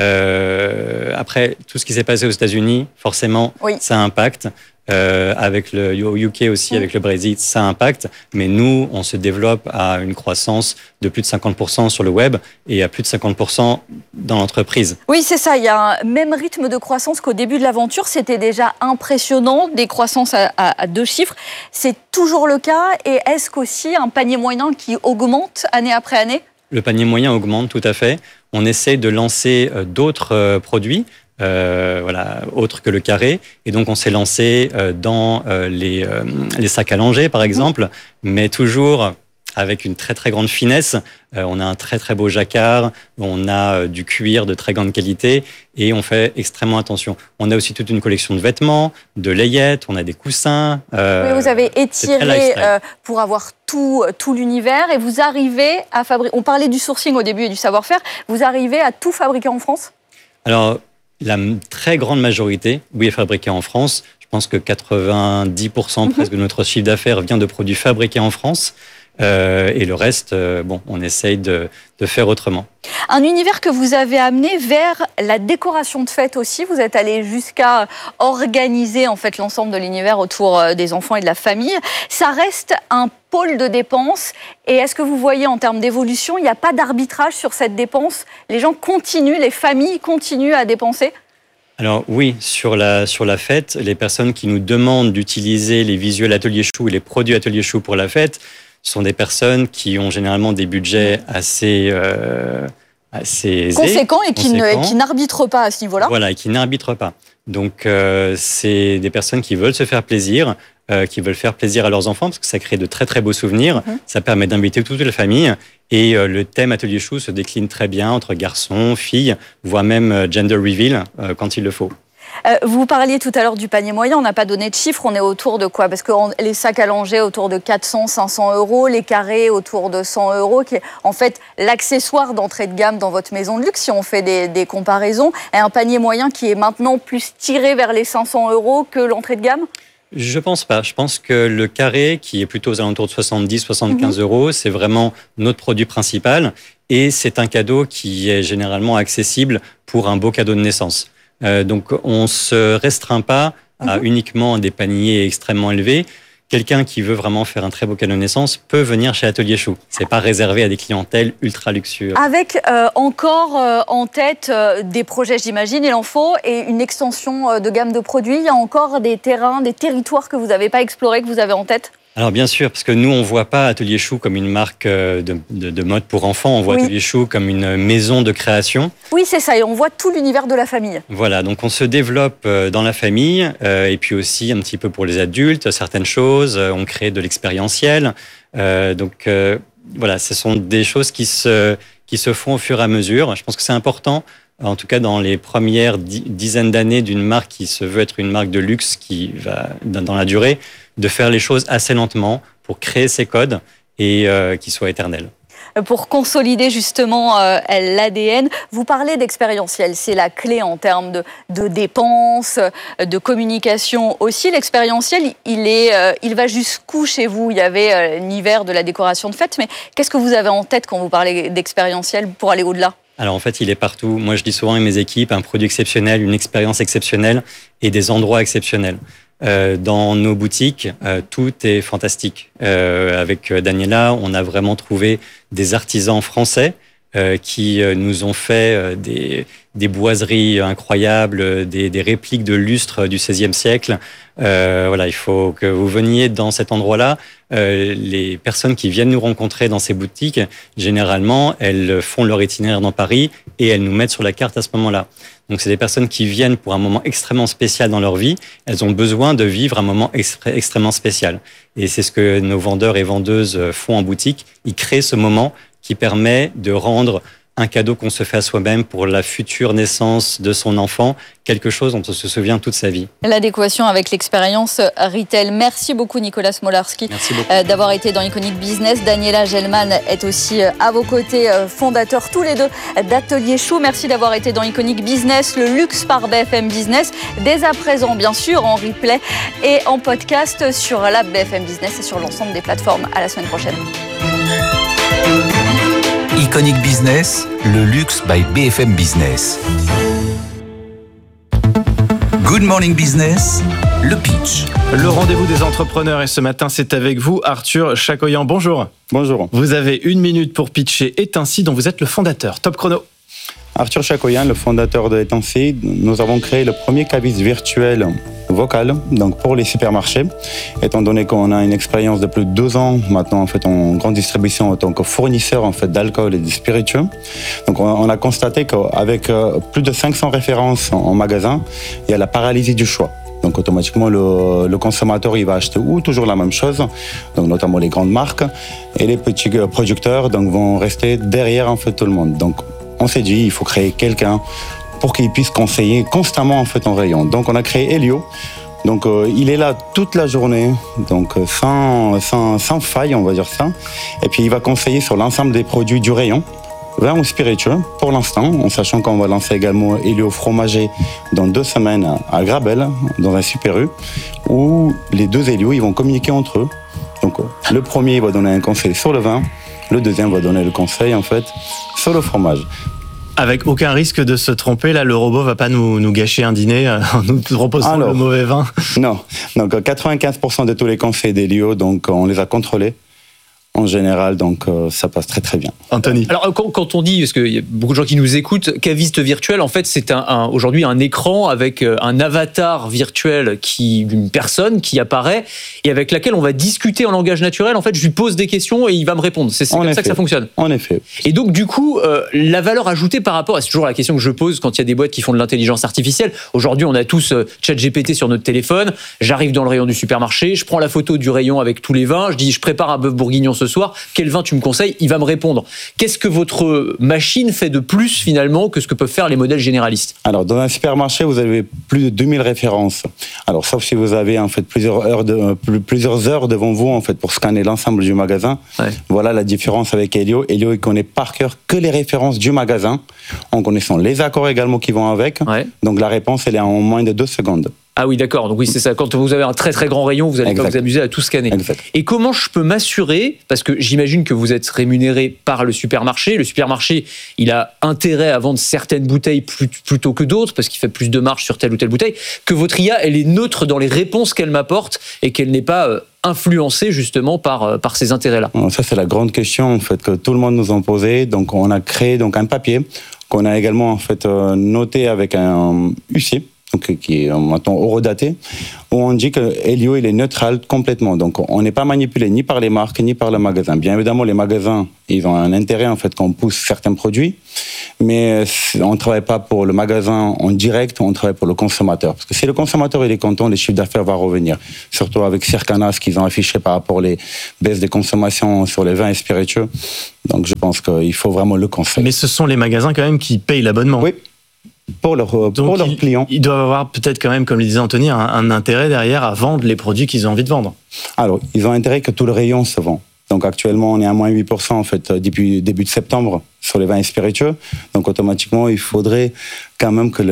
Euh, après, tout ce qui s'est passé aux États-Unis, forcément, oui. ça impacte. Euh, avec le U K aussi, mmh. avec le Brexit, ça impacte. Mais nous, on se développe à une croissance de plus de cinquante pour cent sur le web et à plus de cinquante pour cent dans l'entreprise. Oui, c'est ça. Il y a un même rythme de croissance qu'au début de l'aventure. C'était déjà impressionnant, des croissances à, à, à deux chiffres. C'est toujours le cas. Et est-ce qu'aussi un panier moyen qui augmente année après année ? Le panier moyen augmente, tout à fait. On essaie de lancer euh, d'autres euh, produits. Euh, voilà, autre que le carré. Et donc, on s'est lancé euh, dans euh, les, euh, les sacs à langer, par exemple, mais toujours avec une très, très grande finesse. Euh, on a un très, très beau jacquard, on a euh, du cuir de très grande qualité et on fait extrêmement attention. On a aussi toute une collection de vêtements, de layettes, on a des coussins. Euh, oui, vous avez étiré euh, pour avoir tout, tout l'univers et vous arrivez à fabriquer... On parlait du sourcing au début et du savoir-faire. Vous arrivez à tout fabriquer en France ? Alors, la très grande majorité, oui, est fabriquée en France. Je pense que quatre-vingt-dix pour cent mmh. presque de notre chiffre d'affaires vient de produits fabriqués en France. Euh, et le reste, euh, bon, on essaye de, de faire autrement. Un univers que vous avez amené vers la décoration de fête aussi. Vous êtes allé jusqu'à organiser en fait l'ensemble de l'univers autour des enfants et de la famille. Ça reste un pôle de dépenses. Et est-ce que vous voyez en termes d'évolution, il n'y a pas d'arbitrage sur cette dépense ? Les gens continuent, les familles continuent à dépenser ? Alors oui, sur la, sur la fête, les personnes qui nous demandent d'utiliser les visuels Atelier Chou et les produits Atelier Chou pour la fête sont des personnes qui ont généralement des budgets assez, euh, assez aisés, conséquents et qui, ne, qui n'arbitrent pas à ce niveau-là. Voilà, et qui n'arbitrent pas. Donc, euh, c'est des personnes qui veulent se faire plaisir, euh, qui veulent faire plaisir à leurs enfants, parce que ça crée de très, très beaux souvenirs. Mm-hmm. Ça permet d'inviter toute la famille. Et euh, le thème Atelier Chou se décline très bien entre garçons, filles, voire même euh, gender reveal euh, quand il le faut. Euh, vous parliez tout à l'heure du panier moyen, on n'a pas donné de chiffres, on est autour de quoi ? Parce que on, les sacs à langer autour de quatre cents, cinq cents euros, les carrés autour de cent euros, qui est en fait l'accessoire d'entrée de gamme dans votre maison de luxe, si on fait des, des comparaisons, et un panier moyen qui est maintenant plus tiré vers les cinq cents euros que l'entrée de gamme ? Je pense pas. Je pense que le carré, qui est plutôt aux alentours de soixante-dix, soixante-quinze mmh. euros, c'est vraiment notre produit principal, et c'est un cadeau qui est généralement accessible pour un beau cadeau de naissance. Euh, donc, on se restreint pas à mmh. uniquement des paniers extrêmement élevés. Quelqu'un qui veut vraiment faire un très beau cadeau de naissance peut venir chez Atelier Chou. C'est pas réservé à des clientèles ultra luxueuses. Avec euh, encore euh, en tête euh, des projets, j'imagine, il en faut, et une extension euh, de gamme de produits. Il y a encore des terrains, des territoires que vous n'avez pas explorés, que vous avez en tête ? Alors bien sûr, parce que nous, on ne voit pas Atelier Chou comme une marque de, de, de mode pour enfants, on voit oui. Atelier Chou comme une maison de création. Oui, c'est ça, et on voit tout l'univers de la famille. Voilà, donc on se développe dans la famille, euh, et puis aussi un petit peu pour les adultes, certaines choses, on crée de l'expérientiel. Euh, donc euh, voilà, ce sont des choses qui se, qui se font au fur et à mesure. Je pense que c'est important, en tout cas dans les premières dizaines d'années d'une marque qui se veut être une marque de luxe qui va dans la durée, de faire les choses assez lentement pour créer ces codes et euh, qu'ils soient éternels. Pour consolider justement euh, l'A D N, vous parlez d'expérientiel, c'est la clé en termes de, de dépenses, de communication aussi. L'expérientiel, il, est, euh, il va jusqu'où chez vous? Il y avait euh, l'hiver de la décoration de fête, mais qu'est-ce que vous avez en tête quand vous parlez d'expérientiel pour aller au-delà? Alors en fait, il est partout. Moi, je dis souvent à mes équipes, un produit exceptionnel, une expérience exceptionnelle et des endroits exceptionnels. Euh, dans nos boutiques, euh, tout est fantastique. Euh, avec Daniela, on a vraiment trouvé des artisans français euh, qui euh, nous ont fait euh, des, des boiseries incroyables, des, des répliques de lustres du seizième siècle. Euh, voilà, il faut que vous veniez dans cet endroit-là. Euh, les personnes qui viennent nous rencontrer dans ces boutiques, généralement, elles font leur itinéraire dans Paris et elles nous mettent sur la carte à ce moment-là. Donc, c'est des personnes qui viennent pour un moment extrêmement spécial dans leur vie. Elles ont besoin de vivre un moment extré- extrêmement spécial. Et c'est ce que nos vendeurs et vendeuses font en boutique. Ils créent ce moment qui permet de rendre un cadeau qu'on se fait à soi-même pour la future naissance de son enfant, quelque chose dont on se souvient toute sa vie. L'adéquation avec l'expérience retail. Merci beaucoup Nicolas Smolarski euh, d'avoir été dans Iconic Business. Daniela Gelman est aussi euh, à vos côtés, euh, fondateur tous les deux d'Atelier Chou. Merci d'avoir été dans Iconic Business, le luxe par B F M Business. Dès à présent, bien sûr, en replay et en podcast sur l'app B F M Business et sur l'ensemble des plateformes. À la semaine prochaine. Iconic Business, le luxe by B F M Business. Good Morning Business, le pitch. Le rendez-vous des entrepreneurs et ce matin c'est avec vous Arthur Chacoyan. Bonjour. Bonjour. Vous avez une minute pour pitcher Etinci dont vous êtes le fondateur. Top chrono. Arthur Chacoyan, le fondateur de Etinci, nous avons créé le premier cabis virtuel vocal donc pour les supermarchés, étant donné qu'on a une expérience de plus de deux ans maintenant en fait en grande distribution en tant que fournisseur en fait d'alcool et de spiritueux. Donc on a constaté qu'avec plus de cinq cents références en magasin, il y a la paralysie du choix. Donc automatiquement le, le consommateur il va acheter ou toujours la même chose, donc notamment les grandes marques, et les petits producteurs donc vont rester derrière en fait tout le monde. Donc on s'est dit il faut créer quelqu'un pour qu'il puisse conseiller constamment en fait en rayon. Donc on a créé Elio. Donc euh, il est là toute la journée, donc sans, sans, sans faille on va dire ça. Et puis il va conseiller sur l'ensemble des produits du rayon, vin ou spiritueux pour l'instant, en sachant qu'on va lancer également Elio fromager dans deux semaines à Grabel, dans un Super U, où les deux Elio ils vont communiquer entre eux. Donc euh, le premier va donner un conseil sur le vin, le deuxième va donner le conseil en fait sur le fromage. Avec aucun risque de se tromper, là, le robot va pas nous, nous gâcher un dîner en nous proposant Alors, le mauvais vin. Non, donc quatre-vingt-quinze pour cent de tous les conseils d'Elio, donc on les a contrôlés. En général, donc euh, ça passe très très bien. Anthony. Alors quand, quand on dit, parce qu'il y a beaucoup de gens qui nous écoutent, caviste virtuel, en fait c'est un, un, aujourd'hui un écran avec un avatar virtuel qui, d'une personne qui apparaît et avec laquelle on va discuter en langage naturel. En fait, je lui pose des questions et il va me répondre. C'est, c'est comme effet. ça que ça fonctionne. En effet. Et donc du coup, euh, la valeur ajoutée par rapport, à, c'est toujours la question que je pose quand il y a des boîtes qui font de l'intelligence artificielle. Aujourd'hui, on a tous euh, ChatGPT sur notre téléphone. J'arrive dans le rayon du supermarché, je prends la photo du rayon avec tous les vins, je dis je prépare un bœuf bourguignon ce soir, quel vin tu me conseilles? Il va me répondre. Qu'est-ce que votre machine fait de plus finalement que ce que peuvent faire les modèles généralistes? Alors dans un supermarché, vous avez plus de deux mille références. Alors sauf si vous avez en fait plusieurs heures, de, plusieurs heures devant vous en fait pour scanner l'ensemble du magasin. Ouais. Voilà la différence avec Elio. Elio il connaît par cœur que les références du magasin, en connaissant les accords également qui vont avec. Ouais. Donc la réponse elle est en moins de deux secondes. Ah oui, d'accord. Donc oui, c'est ça. Quand vous avez un très très grand rayon, vous allez pas vous amuser à tout scanner. Exact. Et comment je peux m'assurer, parce que j'imagine que vous êtes rémunéré par le supermarché. Le supermarché, il a intérêt à vendre certaines bouteilles plus, plutôt que d'autres, parce qu'il fait plus de marge sur telle ou telle bouteille, que votre I A, elle est neutre dans les réponses qu'elle m'apporte et qu'elle n'est pas euh, influencée justement par, euh, par ces intérêts-là. Ça, c'est la grande question en fait, que tout le monde nous a posée. Donc on a créé donc, un papier qu'on a également en fait, euh, noté avec un huissier. donc qui est maintenant horodaté, où on dit que Helio il est neutral complètement. Donc on n'est pas manipulé ni par les marques ni par le magasin. Bien évidemment, les magasins ils ont un intérêt en fait qu'on pousse certains produits, mais on ne travaille pas pour le magasin en direct, on travaille pour le consommateur. Parce que si le consommateur il est content, les chiffres d'affaires vont revenir. Surtout avec Circana, ce qu'ils ont affiché par rapport aux baisses des consommations sur les vins et spiritueux. Donc je pense qu'il faut vraiment le conseiller. Mais ce sont les magasins quand même qui payent l'abonnement. Oui. Pour, leur, pour leurs clients. Ils doivent avoir peut-être quand même, comme le disait Anthony, un, un intérêt derrière à vendre les produits qu'ils ont envie de vendre. Alors, ils ont intérêt que tout le rayon se vend. Donc actuellement, on est à moins huit pour cent en fait, depuis début de septembre sur les vins et spiritueux. Donc automatiquement, il faudrait quand même que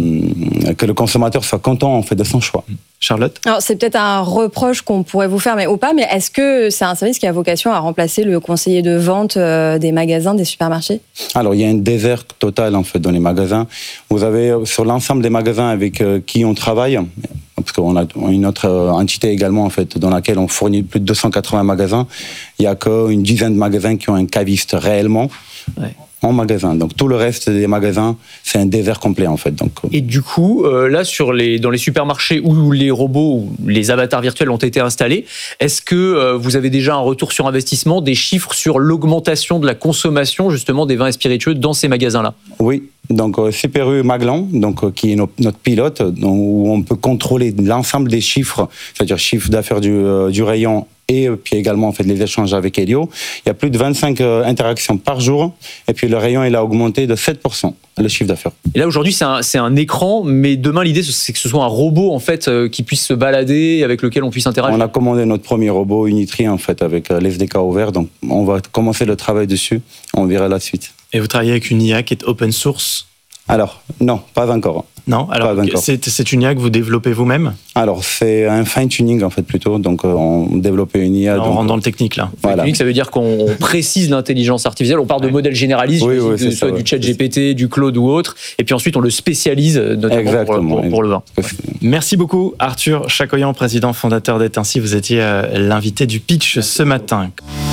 le, que le consommateur soit content en fait, de son choix. Charlotte ? Alors, c'est peut-être un reproche qu'on pourrait vous faire, mais ou pas, mais est-ce que c'est un service qui a vocation à remplacer le conseiller de vente des magasins, des supermarchés ? Alors, il y a un désert total en fait, dans les magasins. Vous avez sur l'ensemble des magasins avec qui on travaille, parce qu'on a une autre entité également en fait, dans laquelle on fournit plus de deux cent quatre-vingts magasins, il n'y a qu'une dizaine de magasins qui ont un caviste réellement. Ouais. En magasin. Donc tout le reste des magasins, c'est un désert complet en fait. Donc, et du coup, euh, là, sur les, dans les supermarchés où les robots ou les avatars virtuels ont été installés, est-ce que euh, vous avez déjà un retour sur investissement, des chiffres sur l'augmentation de la consommation justement des vins et spiritueux dans ces magasins-là ? Oui. Donc euh, Super U Maglan, donc euh, qui est no- notre pilote, donc, où on peut contrôler l'ensemble des chiffres, c'est-à-dire chiffre d'affaires du, euh, du rayon et puis également en fait les échanges avec Helio. Il y a plus de vingt-cinq euh, interactions par jour et puis le rayon il a augmenté de sept pour cent le chiffre d'affaires. Et là aujourd'hui c'est un, c'est un écran, mais demain l'idée c'est que ce soit un robot en fait euh, qui puisse se balader, avec lequel on puisse interagir. On a commandé notre premier robot Unitri en fait avec euh, l'S D K ouvert, donc on va commencer le travail dessus, on verra la suite. Et vous travaillez avec une I A qui est open source ? Alors, non, pas encore. Non, alors c'est, c'est une I A que vous développez vous-même ? Alors, c'est un fine-tuning en fait plutôt, donc euh, on développe une I A. Alors, donc, on rentre dans le technique là. Voilà. Technique, ça veut dire qu'on précise l'intelligence artificielle, on part de ouais. modèles généralistes, oui, oui, de, soit ça, du chat G P T, du Claude ou autre, et puis ensuite on le spécialise notamment exactement, pour, pour, pour le vin. Merci beaucoup Arthur Chacoyan, président fondateur d'Etinci, vous étiez l'invité du pitch ce matin.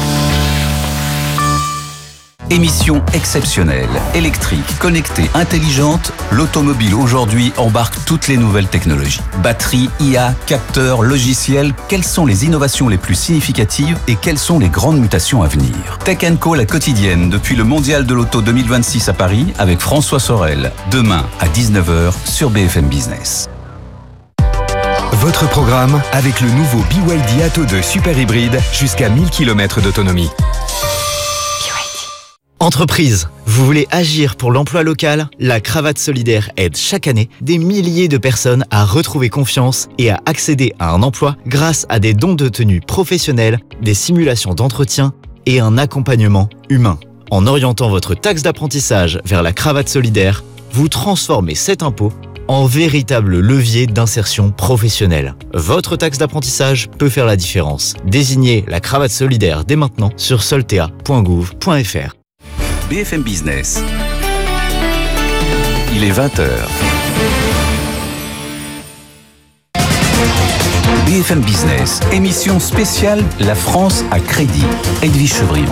Émission exceptionnelle, électrique, connectée, intelligente, l'automobile aujourd'hui embarque toutes les nouvelles technologies. Batterie, I A, capteurs, logiciels, quelles sont les innovations les plus significatives et quelles sont les grandes mutations à venir ? Tech and Co, la quotidienne, depuis le Mondial de l'Auto deux mille vingt-six à Paris, avec François Sorel, demain à dix-neuf heures sur B F M Business. Votre programme avec le nouveau B Y D Atto deux Super Hybride, jusqu'à mille kilomètres d'autonomie. Entreprise, vous voulez agir pour l'emploi local ? La Cravate Solidaire aide chaque année des milliers de personnes à retrouver confiance et à accéder à un emploi grâce à des dons de tenue professionnels, des simulations d'entretien et un accompagnement humain. En orientant votre taxe d'apprentissage vers la Cravate Solidaire, vous transformez cet impôt en véritable levier d'insertion professionnelle. Votre taxe d'apprentissage peut faire la différence. Désignez la Cravate Solidaire dès maintenant sur soltea point gouv point f r. B F M Business. Il est vingt heures. B F M Business, émission spéciale La France à crédit. Edwige Chevrillon.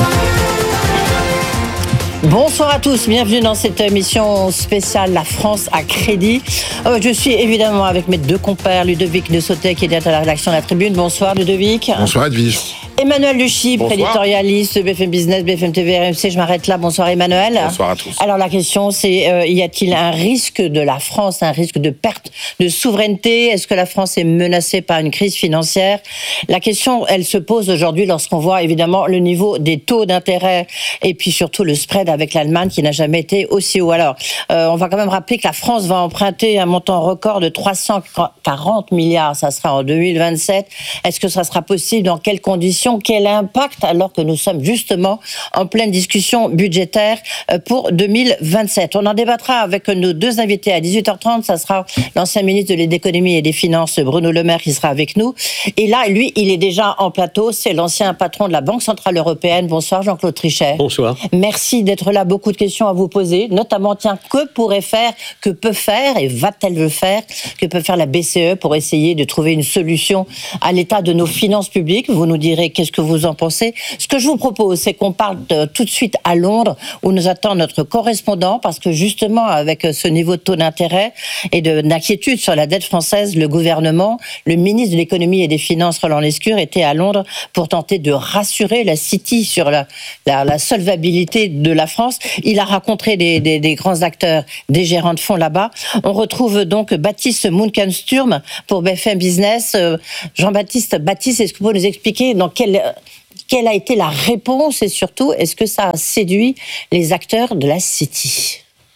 Bonsoir à tous, bienvenue dans cette émission spéciale La France à crédit. Euh, je suis évidemment avec mes deux compères, Ludovic de Sautet qui est à la rédaction de la Tribune. Bonsoir Ludovic. Bonsoir Edwige. Emmanuel Luchypre, éditorialiste B F M Business, B F M T V, R M C. Je m'arrête là. Bonsoir Emmanuel. Bonsoir à tous. Alors la question c'est, euh, y a-t-il un risque de la France, un risque de perte de souveraineté ? Est-ce que la France est menacée par une crise financière ? La question, elle se pose aujourd'hui lorsqu'on voit évidemment le niveau des taux d'intérêt et puis surtout le spread avec l'Allemagne qui n'a jamais été aussi haut. Alors, euh, on va quand même rappeler que la France va emprunter un montant record de trois cent quarante milliards. Ça sera en deux mille vingt-sept. Est-ce que ça sera possible ? Dans quelles conditions ? Quel impact alors que nous sommes justement en pleine discussion budgétaire pour deux mille vingt-sept. On en débattra avec nos deux invités à dix-huit heures trente. Ça sera l'ancien ministre de l'économie et des finances, Bruno Le Maire, qui sera avec nous. Et là, lui, il est déjà en plateau. C'est l'ancien patron de la Banque Centrale Européenne. Bonsoir Jean-Claude Trichet. Bonsoir. Merci d'être là. Beaucoup de questions à vous poser. Notamment, tiens, que pourrait faire, que peut faire et va-t-elle le faire, que peut faire la B C E pour essayer de trouver une solution à l'état de nos finances publiques ? Vous nous direz qu'est-ce que vous en pensez? Ce que je vous propose, c'est qu'on parte de, tout de suite à Londres, où nous attend notre correspondant, parce que justement, avec ce niveau de taux d'intérêt et de, d'inquiétude sur la dette française, le gouvernement, le ministre de l'économie et des finances, Roland Lescure, était à Londres pour tenter de rassurer la City sur la, la, la solvabilité de la France. Il a rencontré des, des, des grands acteurs, des gérants de fonds là-bas. On retrouve donc Baptiste Munkansturm pour B F M Business. Jean-Baptiste, Baptiste, est-ce que vous pouvez nous expliquer dans quel... quelle a été la réponse et surtout, est-ce que ça a séduit les acteurs de la City?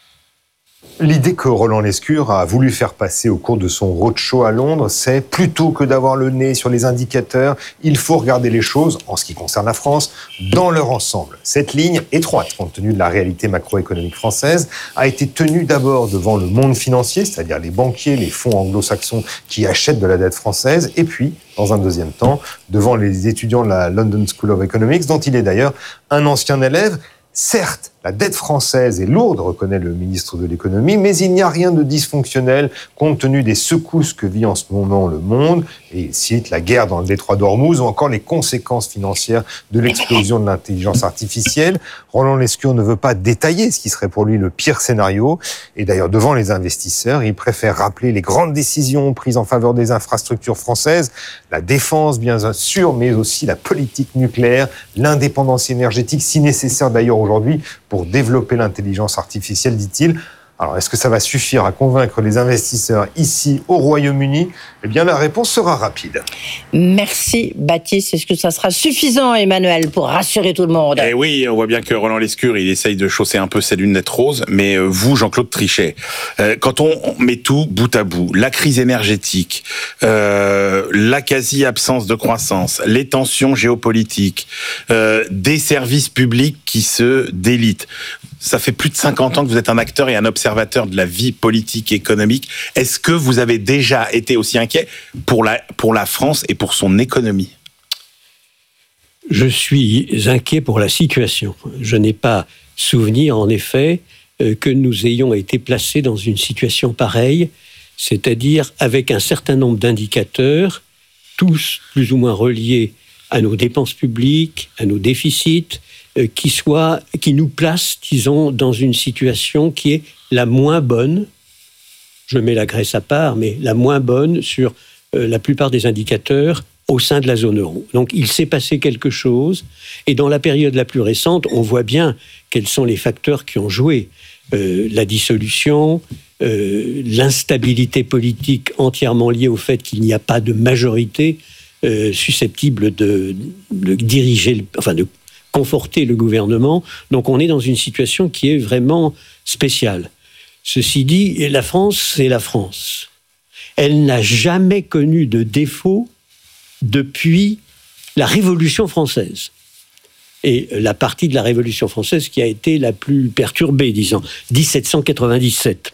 L'idée que Roland Lescure a voulu faire passer au cours de son roadshow à Londres, c'est plutôt que d'avoir le nez sur les indicateurs, il faut regarder les choses, en ce qui concerne la France, dans leur ensemble. Cette ligne étroite, compte tenu de la réalité macroéconomique française, a été tenue d'abord devant le monde financier, c'est-à-dire les banquiers, les fonds anglo-saxons qui achètent de la dette française, et puis, dans un deuxième temps, devant les étudiants de la London School of Economics, dont il est d'ailleurs un ancien élève. Certes, la dette française est lourde, reconnaît le ministre de l'économie, mais il n'y a rien de dysfonctionnel compte tenu des secousses que vit en ce moment le monde. Et il cite la guerre dans le détroit d'Ormuz ou encore les conséquences financières de l'explosion de l'intelligence artificielle. Roland Lescure ne veut pas détailler ce qui serait pour lui le pire scénario. Et d'ailleurs, devant les investisseurs, il préfère rappeler les grandes décisions prises en faveur des infrastructures françaises, la défense bien sûr, mais aussi la politique nucléaire, l'indépendance énergétique, si nécessaire d'ailleurs aujourd'hui, pour développer l'intelligence artificielle, dit-il. Alors, est-ce que ça va suffire à convaincre les investisseurs ici au Royaume-Uni? Eh bien, la réponse sera rapide. Merci, Baptiste. Est-ce que ça sera suffisant, Emmanuel, pour rassurer tout le monde? Eh oui, on voit bien que Roland Lescure, il essaye de chausser un peu ses lunettes roses, mais vous, Jean-Claude Trichet, euh, quand on met tout bout à bout, la crise énergétique, euh, la quasi-absence de croissance, les tensions géopolitiques, euh, des services publics qui se délitent, ça fait plus de cinquante ans que vous êtes un acteur et un observateur de la vie politique et économique. Est-ce que vous avez déjà été aussi inquiet pour la, pour la France et pour son économie? Je suis inquiet pour la situation. Je n'ai pas souvenir, en effet, que nous ayons été placés dans une situation pareille, c'est-à-dire avec un certain nombre d'indicateurs, tous plus ou moins reliés à nos dépenses publiques, à nos déficits, qui soit, qui nous place, disons, dans une situation qui est la moins bonne, je mets la Grèce à part, mais la moins bonne sur euh, la plupart des indicateurs au sein de la zone euro. Donc il s'est passé quelque chose, et dans la période la plus récente, on voit bien quels sont les facteurs qui ont joué. Euh, la dissolution, euh, l'instabilité politique entièrement liée au fait qu'il n'y a pas de majorité euh, susceptible de, de diriger, le, enfin de conforter le gouvernement. Donc on est dans une situation qui est vraiment spéciale. Ceci dit, la France, c'est la France. Elle n'a jamais connu de défaut depuis la Révolution française. Et la partie de la Révolution française qui a été la plus perturbée, disons, dix-sept cent quatre-vingt-dix-sept.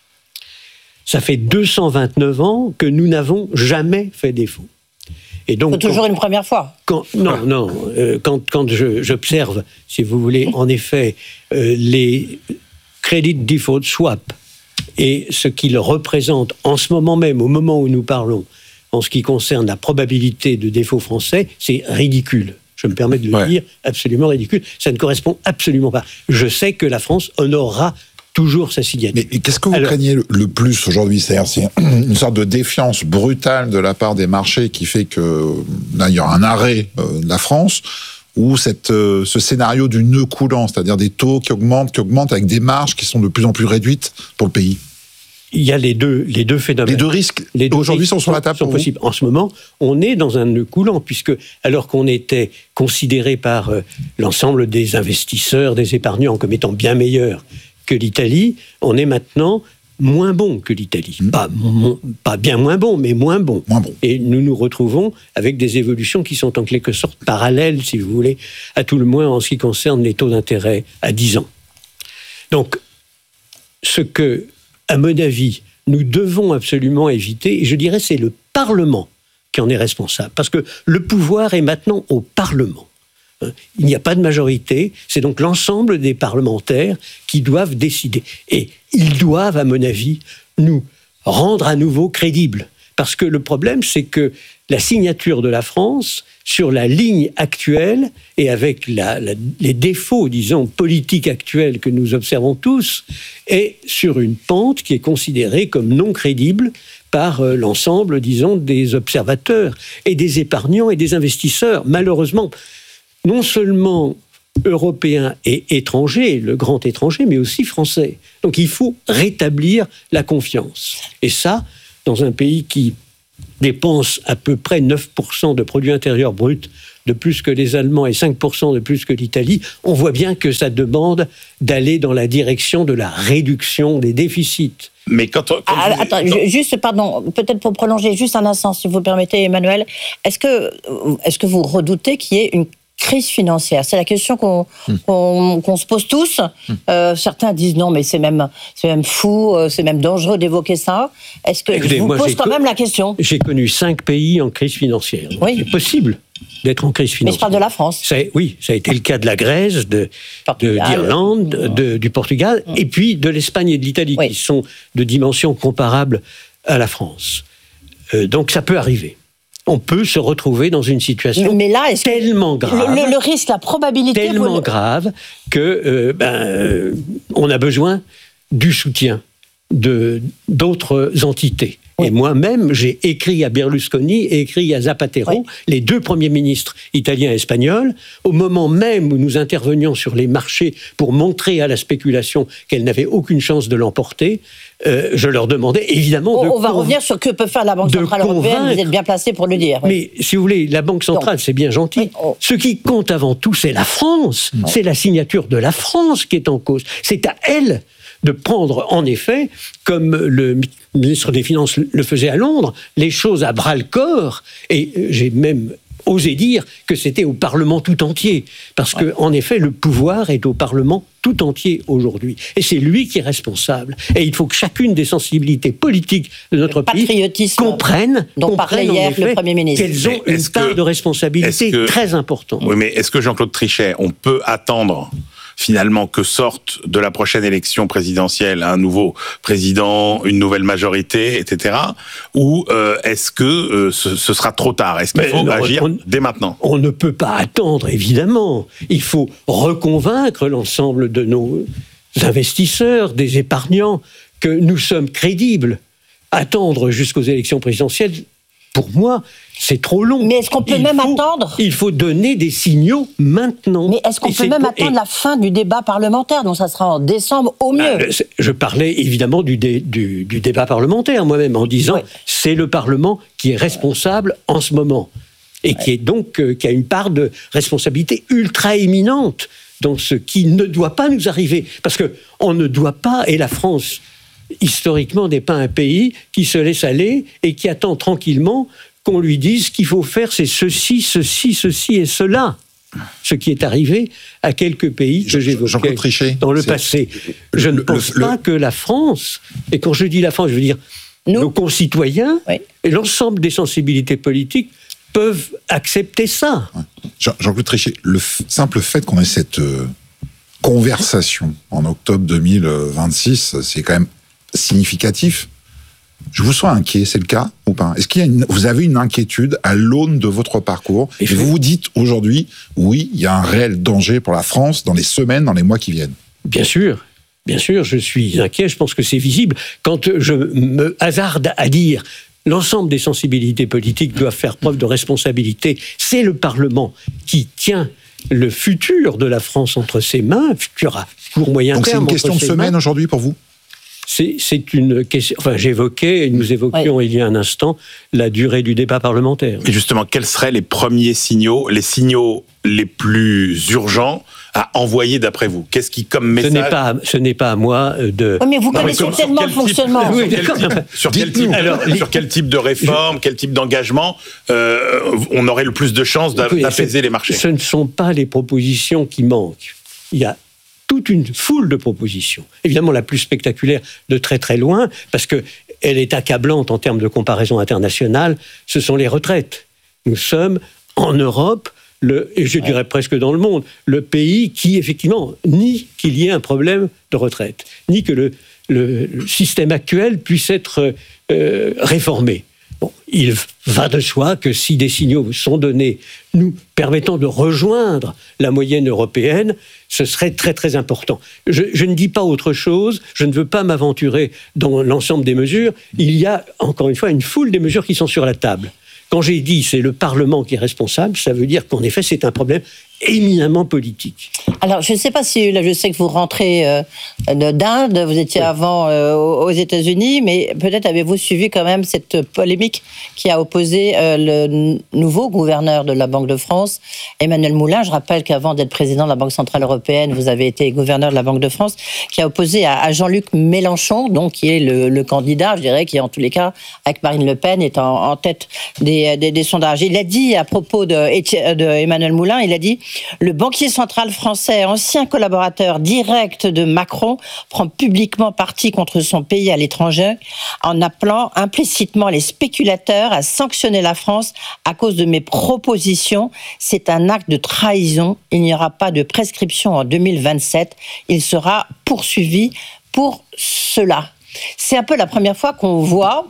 Ça fait deux cent vingt-neuf ans que nous n'avons jamais fait défaut. Et donc, c'est toujours quand, une première fois. Quand, non, non. Euh, quand quand je, j'observe, si vous voulez, en effet, euh, les credit default swap et ce qu'ils représentent en ce moment même, au moment où nous parlons, en ce qui concerne la probabilité de défaut français, c'est ridicule. Je me permets de le ouais. dire, absolument ridicule. Ça ne correspond absolument pas. Je sais que la France honorera toujours sa signature. Mais qu'est-ce que vous Alors, craignez le plus aujourd'hui? C'est-à-dire, c'est une sorte de défiance brutale de la part des marchés qui fait que là, il y aura un arrêt euh, de la France, ou cette, euh, ce scénario du nœud coulant, c'est-à-dire des taux qui augmentent, qui augmentent avec des marges qui sont de plus en plus réduites pour le pays? Il y a les deux, les deux phénomènes. Les deux risques, les deux aujourd'hui, risques sont sur la table sont possibles. En ce moment, on est dans un nœud coulant, puisque alors qu'on était considéré par euh, l'ensemble des investisseurs, des épargnants comme étant bien meilleurs que l'Italie, on est maintenant moins bon que l'Italie. Mmh. Pas, mon, pas bien moins bon, mais moins bon. moins bon. Et nous nous retrouvons avec des évolutions qui sont en quelque sorte parallèles, si vous voulez, à tout le moins en ce qui concerne les taux d'intérêt à dix ans. Donc, ce que, à mon avis, nous devons absolument éviter, et je dirais c'est le Parlement qui en est responsable, parce que le pouvoir est maintenant au Parlement. Il n'y a pas de majorité, c'est donc l'ensemble des parlementaires qui doivent décider. Et ils doivent, à mon avis, nous rendre à nouveau crédibles. Parce que le problème, c'est que la signature de la France sur la ligne actuelle et avec la, la, les défauts, disons, politiques actuels que nous observons tous, est sur une pente qui est considérée comme non crédible par euh, l'ensemble, disons, des observateurs et des épargnants et des investisseurs. Malheureusement, non seulement européens et étrangers, le grand étranger, mais aussi français. Donc il faut rétablir la confiance. Et ça, dans un pays qui dépense à peu près neuf pour cent de produit intérieur brut de plus que les Allemands et cinq pour cent de plus que l'Italie, on voit bien que ça demande d'aller dans la direction de la réduction des déficits. Mais quand, quand ah, vous... attends, quand... juste, pardon, peut-être pour prolonger juste un instant, si vous permettez, Emmanuel, est-ce que, est-ce que vous redoutez qu'il y ait une crise financière? C'est la question qu'on, mmh. qu'on, qu'on se pose tous. Mmh. Euh, certains disent non, mais c'est même, c'est même fou, c'est même dangereux d'évoquer ça. Est-ce que Écoutez, je vous moi, pose quand co- même la question? J'ai connu cinq pays en crise financière. Oui. C'est possible d'être en crise financière. Mais je parle de la France. Ça, oui, ça a été le cas de la Grèce, de, de, d'Irlande, de, du Portugal, mmh. et puis de l'Espagne et de l'Italie, oui. qui sont de dimensions comparables à la France. Euh, donc ça peut arriver. On peut se retrouver dans une situation mais là, est-ce tellement grave, le, le risque, la probabilité, tellement le... grave que euh, ben, euh, on a besoin du soutien de d'autres entités. Oui. Et moi-même, j'ai écrit à Berlusconi et écrit à Zapatero, oui. les deux premiers ministres italiens et espagnols, au moment même où nous intervenions sur les marchés pour montrer à la spéculation qu'elle n'avait aucune chance de l'emporter. Euh, je leur demandais évidemment. On, de on va conv... revenir sur que peut faire la Banque centrale européenne. Vous êtes bien placé pour le dire. Oui. Mais si vous voulez, la Banque centrale, donc, c'est bien gentil. Oui, on... Ce qui compte avant tout, c'est la France. Oui. C'est la signature de la France qui est en cause. C'est à elle de prendre, en effet, comme le ministre des Finances le faisait à Londres, les choses à bras-le-corps. Et j'ai même osé dire que c'était au Parlement tout entier. Parce que, en effet, le pouvoir est au Parlement tout entier aujourd'hui. Et c'est lui qui est responsable. Et il faut que chacune des sensibilités politiques de notre pays comprenne, dont parlait hier effet, le Premier ministre. Qu'elles ont une part de responsabilité que, très importante. Oui, mais est-ce que Jean-Claude Trichet, on peut attendre finalement que sorte de la prochaine élection présidentielle un nouveau président, une nouvelle majorité, et cetera. Ou euh, est-ce que euh, ce, ce sera trop tard? Est-ce qu'il Mais faut non, agir on, dès maintenant? On ne peut pas attendre, évidemment. Il faut reconvaincre l'ensemble de nos investisseurs, des épargnants, que nous sommes crédibles. Attendre jusqu'aux élections présidentielles, pour moi, c'est trop long. Mais est-ce qu'on peut il même faut, attendre Il faut donner des signaux maintenant. Mais est-ce qu'on et peut même attendre et... la fin du débat parlementaire? Donc ça sera en décembre au mieux. Ah, je parlais évidemment du, dé, du, du débat parlementaire moi-même, en disant oui. c'est le Parlement qui est responsable en ce moment. Et ouais. qui, est donc, euh, qui a une part de responsabilité ultra éminente dans ce qui ne doit pas nous arriver. Parce qu'on ne doit pas, et la France... historiquement, n'est pas un pays qui se laisse aller et qui attend tranquillement qu'on lui dise qu'il faut faire c'est ceci, ceci, ceci et cela. Ce qui est arrivé à quelques pays que j'évoquais dans le passé. Je ne pense le, pas le... que la France, et quand je dis la France, je veux dire Nous. nos concitoyens oui. et l'ensemble des sensibilités politiques peuvent accepter ça. Jean- Jean-Claude Trichet, le f- simple fait qu'on ait cette euh, conversation en octobre deux mille vingt-six, c'est quand même significatif. Je vous sens inquiet, c'est le cas ou pas? Est-ce qu'il y a une, vous avez une inquiétude à l'aune de votre parcours et, et vous vous dites aujourd'hui, oui, il y a un réel danger pour la France dans les semaines, dans les mois qui viennent? Bien sûr, bien sûr, je suis inquiet, je pense que c'est visible. Quand je me hasarde à dire l'ensemble des sensibilités politiques doivent faire preuve de responsabilité, c'est le Parlement qui tient le futur de la France entre ses mains, futur à court moyen Donc terme. Donc c'est une question de semaine mains. Aujourd'hui pour vous? C'est, c'est une question. Enfin, j'évoquais, nous évoquions oui. il y a un instant la durée du débat parlementaire. Et justement, quels seraient les premiers signaux, les signaux les plus urgents à envoyer d'après vous? Qu'est-ce qui, comme message... Ce n'est pas, ce n'est pas à moi de... Oui, mais vous non, connaissez mais tellement le fonctionnement. Sur quel type, sur quel type, Alors, sur les... quel type de réforme, je... quel type d'engagement euh, on aurait le plus de chances d'apaiser ce, les marchés? Ce ne sont pas les propositions qui manquent. Il y a toute une foule de propositions. Évidemment, la plus spectaculaire de très très loin, parce qu'elle est accablante en termes de comparaison internationale, ce sont les retraites. Nous sommes, en Europe, le, et je dirais presque dans le monde, le pays qui, effectivement, nie qu'il y ait un problème de retraite, ni que le, le, le système actuel puisse être euh, réformé. Bon, il va de soi que si des signaux sont donnés nous permettant de rejoindre la moyenne européenne, ce serait très très important. Je, je ne dis pas autre chose, je ne veux pas m'aventurer dans l'ensemble des mesures. Il y a, encore une fois, une foule des mesures qui sont sur la table. Quand j'ai dit c'est le Parlement qui est responsable, ça veut dire qu'en effet c'est un problème éminemment politique. Alors, je ne sais pas si, là, je sais que vous rentrez euh, d'Inde, vous étiez oui. avant euh, aux États-Unis, mais peut-être avez-vous suivi quand même cette polémique qui a opposé euh, le nouveau gouverneur de la Banque de France, Emmanuel Moulin. Je rappelle qu'avant d'être président de la Banque Centrale Européenne, vous avez été gouverneur de la Banque de France, qui a opposé à, à Jean-Luc Mélenchon, donc qui est le, le candidat, je dirais, qui en tous les cas, avec Marine Le Pen, est en, en tête des, des, des sondages. Il a dit à propos de, de Emmanuel Moulin, il a dit: le banquier central français, ancien collaborateur direct de Macron, prend publiquement parti contre son pays à l'étranger en appelant implicitement les spéculateurs à sanctionner la France à cause de mes propositions. C'est un acte de trahison. Il n'y aura pas de prescription en deux mille vingt-sept. Il sera poursuivi pour cela. C'est un peu la première fois qu'on voit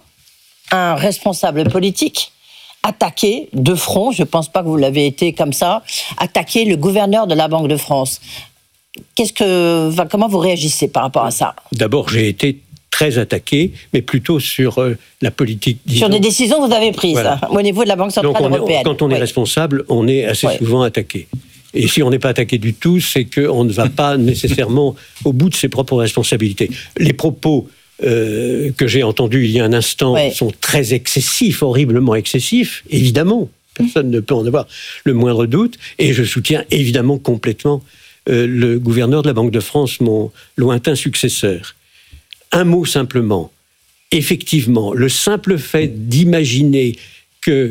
un responsable politique attaquer de front, je ne pense pas que vous l'avez été comme ça, attaquer le gouverneur de la Banque de France. Qu'est-ce que, enfin, comment vous réagissez par rapport à ça ? D'abord, j'ai été très attaqué, mais plutôt sur euh, la politique. Disons. Sur des décisions que vous avez prises, voilà. hein, au niveau de la Banque Centrale Donc on Européenne. Est, quand on est oui. responsable, on est assez oui. souvent attaqué. Et si on n'est pas attaqué du tout, c'est qu'on ne va pas nécessairement au bout de ses propres responsabilités. Les propos Euh, que j'ai entendu il y a un instant ouais. sont très excessifs, horriblement excessifs, évidemment. Personne mmh. ne peut en avoir le moindre doute. Et je soutiens évidemment complètement euh, le gouverneur de la Banque de France, mon lointain successeur. Un mot simplement. Effectivement, le simple fait d'imaginer que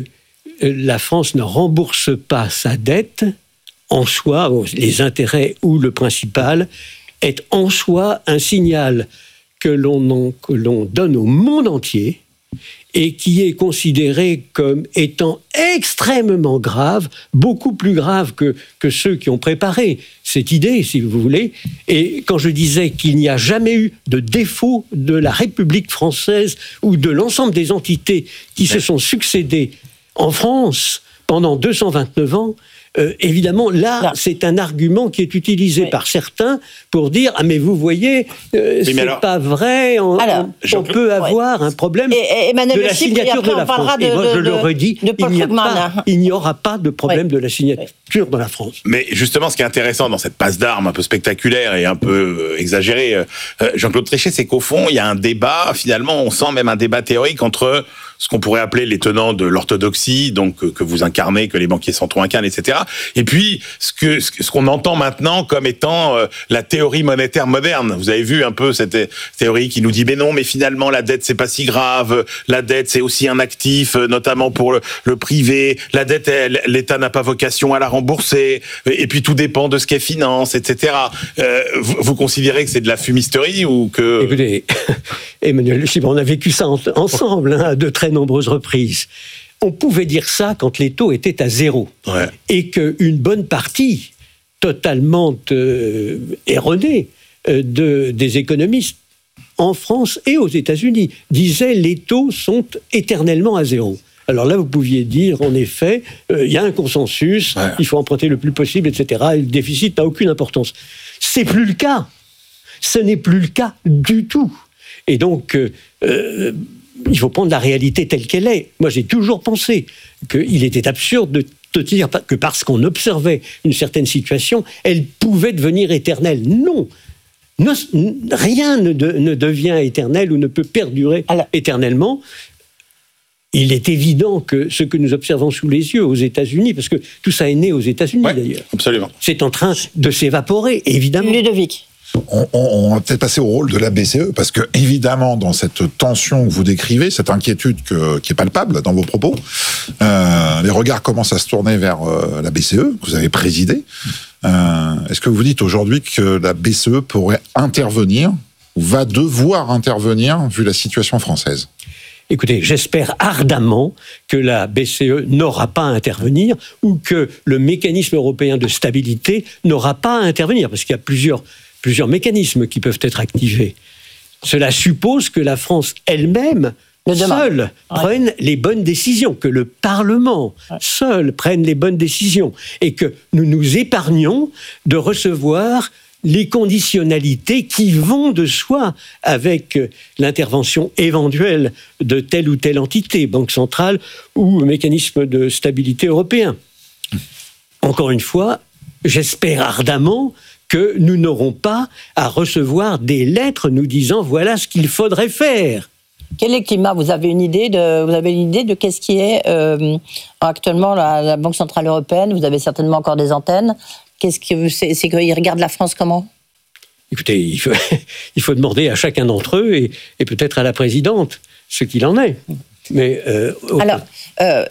la France ne rembourse pas sa dette, en soi, les intérêts ou le principal, est en soi un signal que l'on, en, que l'on donne au monde entier et qui est considéré comme étant extrêmement grave, beaucoup plus grave que, que ceux qui ont préparé cette idée, si vous voulez. Et quand je disais qu'il n'y a jamais eu de défaut de la République française ou de l'ensemble des entités qui ouais. se sont succédées en France pendant deux cent vingt-neuf ans, Euh, évidemment, là, là, c'est un argument qui est utilisé oui. par certains pour dire « Ah, mais vous voyez, euh, c'est alors, pas vrai, on, alors, on, on peut avoir ouais. un problème et, et de la signature de la France. » Et moi, de, je de, le redis, il n'y, a pas, il n'y aura pas de problème oui. de la signature oui. de la France. Mais justement, ce qui est intéressant dans cette passe d'armes un peu spectaculaire et un peu exagérée, euh, Jean-Claude Trichet, c'est qu'au fond, il y a un débat, finalement, on sent même un débat théorique entre ce qu'on pourrait appeler les tenants de l'orthodoxie, donc que vous incarnez, que les banquiers centraux incarnent, et cetera. Et puis ce que ce qu'on entend maintenant comme étant euh, la théorie monétaire moderne. Vous avez vu un peu cette théorie qui nous dit mais non, mais finalement la dette c'est pas si grave. La dette c'est aussi un actif, notamment pour le, le privé. La dette, elle, l'État n'a pas vocation à la rembourser. Et puis tout dépend de ce qu'elle finance, et cetera. Euh, vous, vous considérez que c'est de la fumisterie ou que... Écoutez, Emmanuel, on a vécu ça en, ensemble hein, à de très nombreuses reprises. On pouvait dire ça quand les taux étaient à zéro. Ouais. Et qu'une bonne partie, totalement euh, erronée, euh, de, des économistes en France et aux États-Unis disaient les taux sont éternellement à zéro. Alors là, vous pouviez dire, en effet, il euh, y a un consensus, ouais. il faut emprunter le plus possible, et cetera. Et le déficit n'a aucune importance. C'est plus le cas. Ce n'est plus le cas du tout. Et donc, euh, euh, il faut prendre la réalité telle qu'elle est. Moi, j'ai toujours pensé qu'il était absurde de te dire que parce qu'on observait une certaine situation, elle pouvait devenir éternelle. Non. Ne, rien ne, de, ne devient éternel ou ne peut perdurer Alors, éternellement. Il est évident que ce que nous observons sous les yeux aux États-Unis, parce que tout ça est né aux États-Unis ouais, d'ailleurs, absolument. C'est en train de s'évaporer, évidemment. Ludovic. On, on, on va peut-être passer au rôle de la B C E, parce que évidemment, dans cette tension que vous décrivez, cette inquiétude que, qui est palpable dans vos propos, euh, les regards commencent à se tourner vers euh, la B C E, que vous avez présidée. Euh, est-ce que vous dites aujourd'hui que la B C E pourrait intervenir, ou va devoir intervenir, vu la situation française ? Écoutez, j'espère ardemment que la B C E n'aura pas à intervenir ou que le mécanisme européen de stabilité n'aura pas à intervenir, parce qu'il y a plusieurs, plusieurs mécanismes qui peuvent être activés. Cela suppose que la France elle-même seuls Ouais. prennent les bonnes décisions, que le Parlement ouais. seul prenne les bonnes décisions et que nous nous épargnons de recevoir les conditionnalités qui vont de soi avec l'intervention éventuelle de telle ou telle entité, banque centrale ou mécanisme de stabilité européen. Encore une fois, j'espère ardemment que nous n'aurons pas à recevoir des lettres nous disant voilà ce qu'il faudrait faire. Quel est le climat ? Vous avez une idée de, vous avez une idée de qu'est-ce qui est euh, actuellement la, la Banque centrale européenne ? Vous avez certainement encore des antennes. Qu'est-ce que c'est, c'est qu'ils regardent la France comment ? Écoutez, il faut, il faut demander à chacun d'entre eux et, et peut-être à la présidente ce qu'il en est. Mais euh, alors, euh,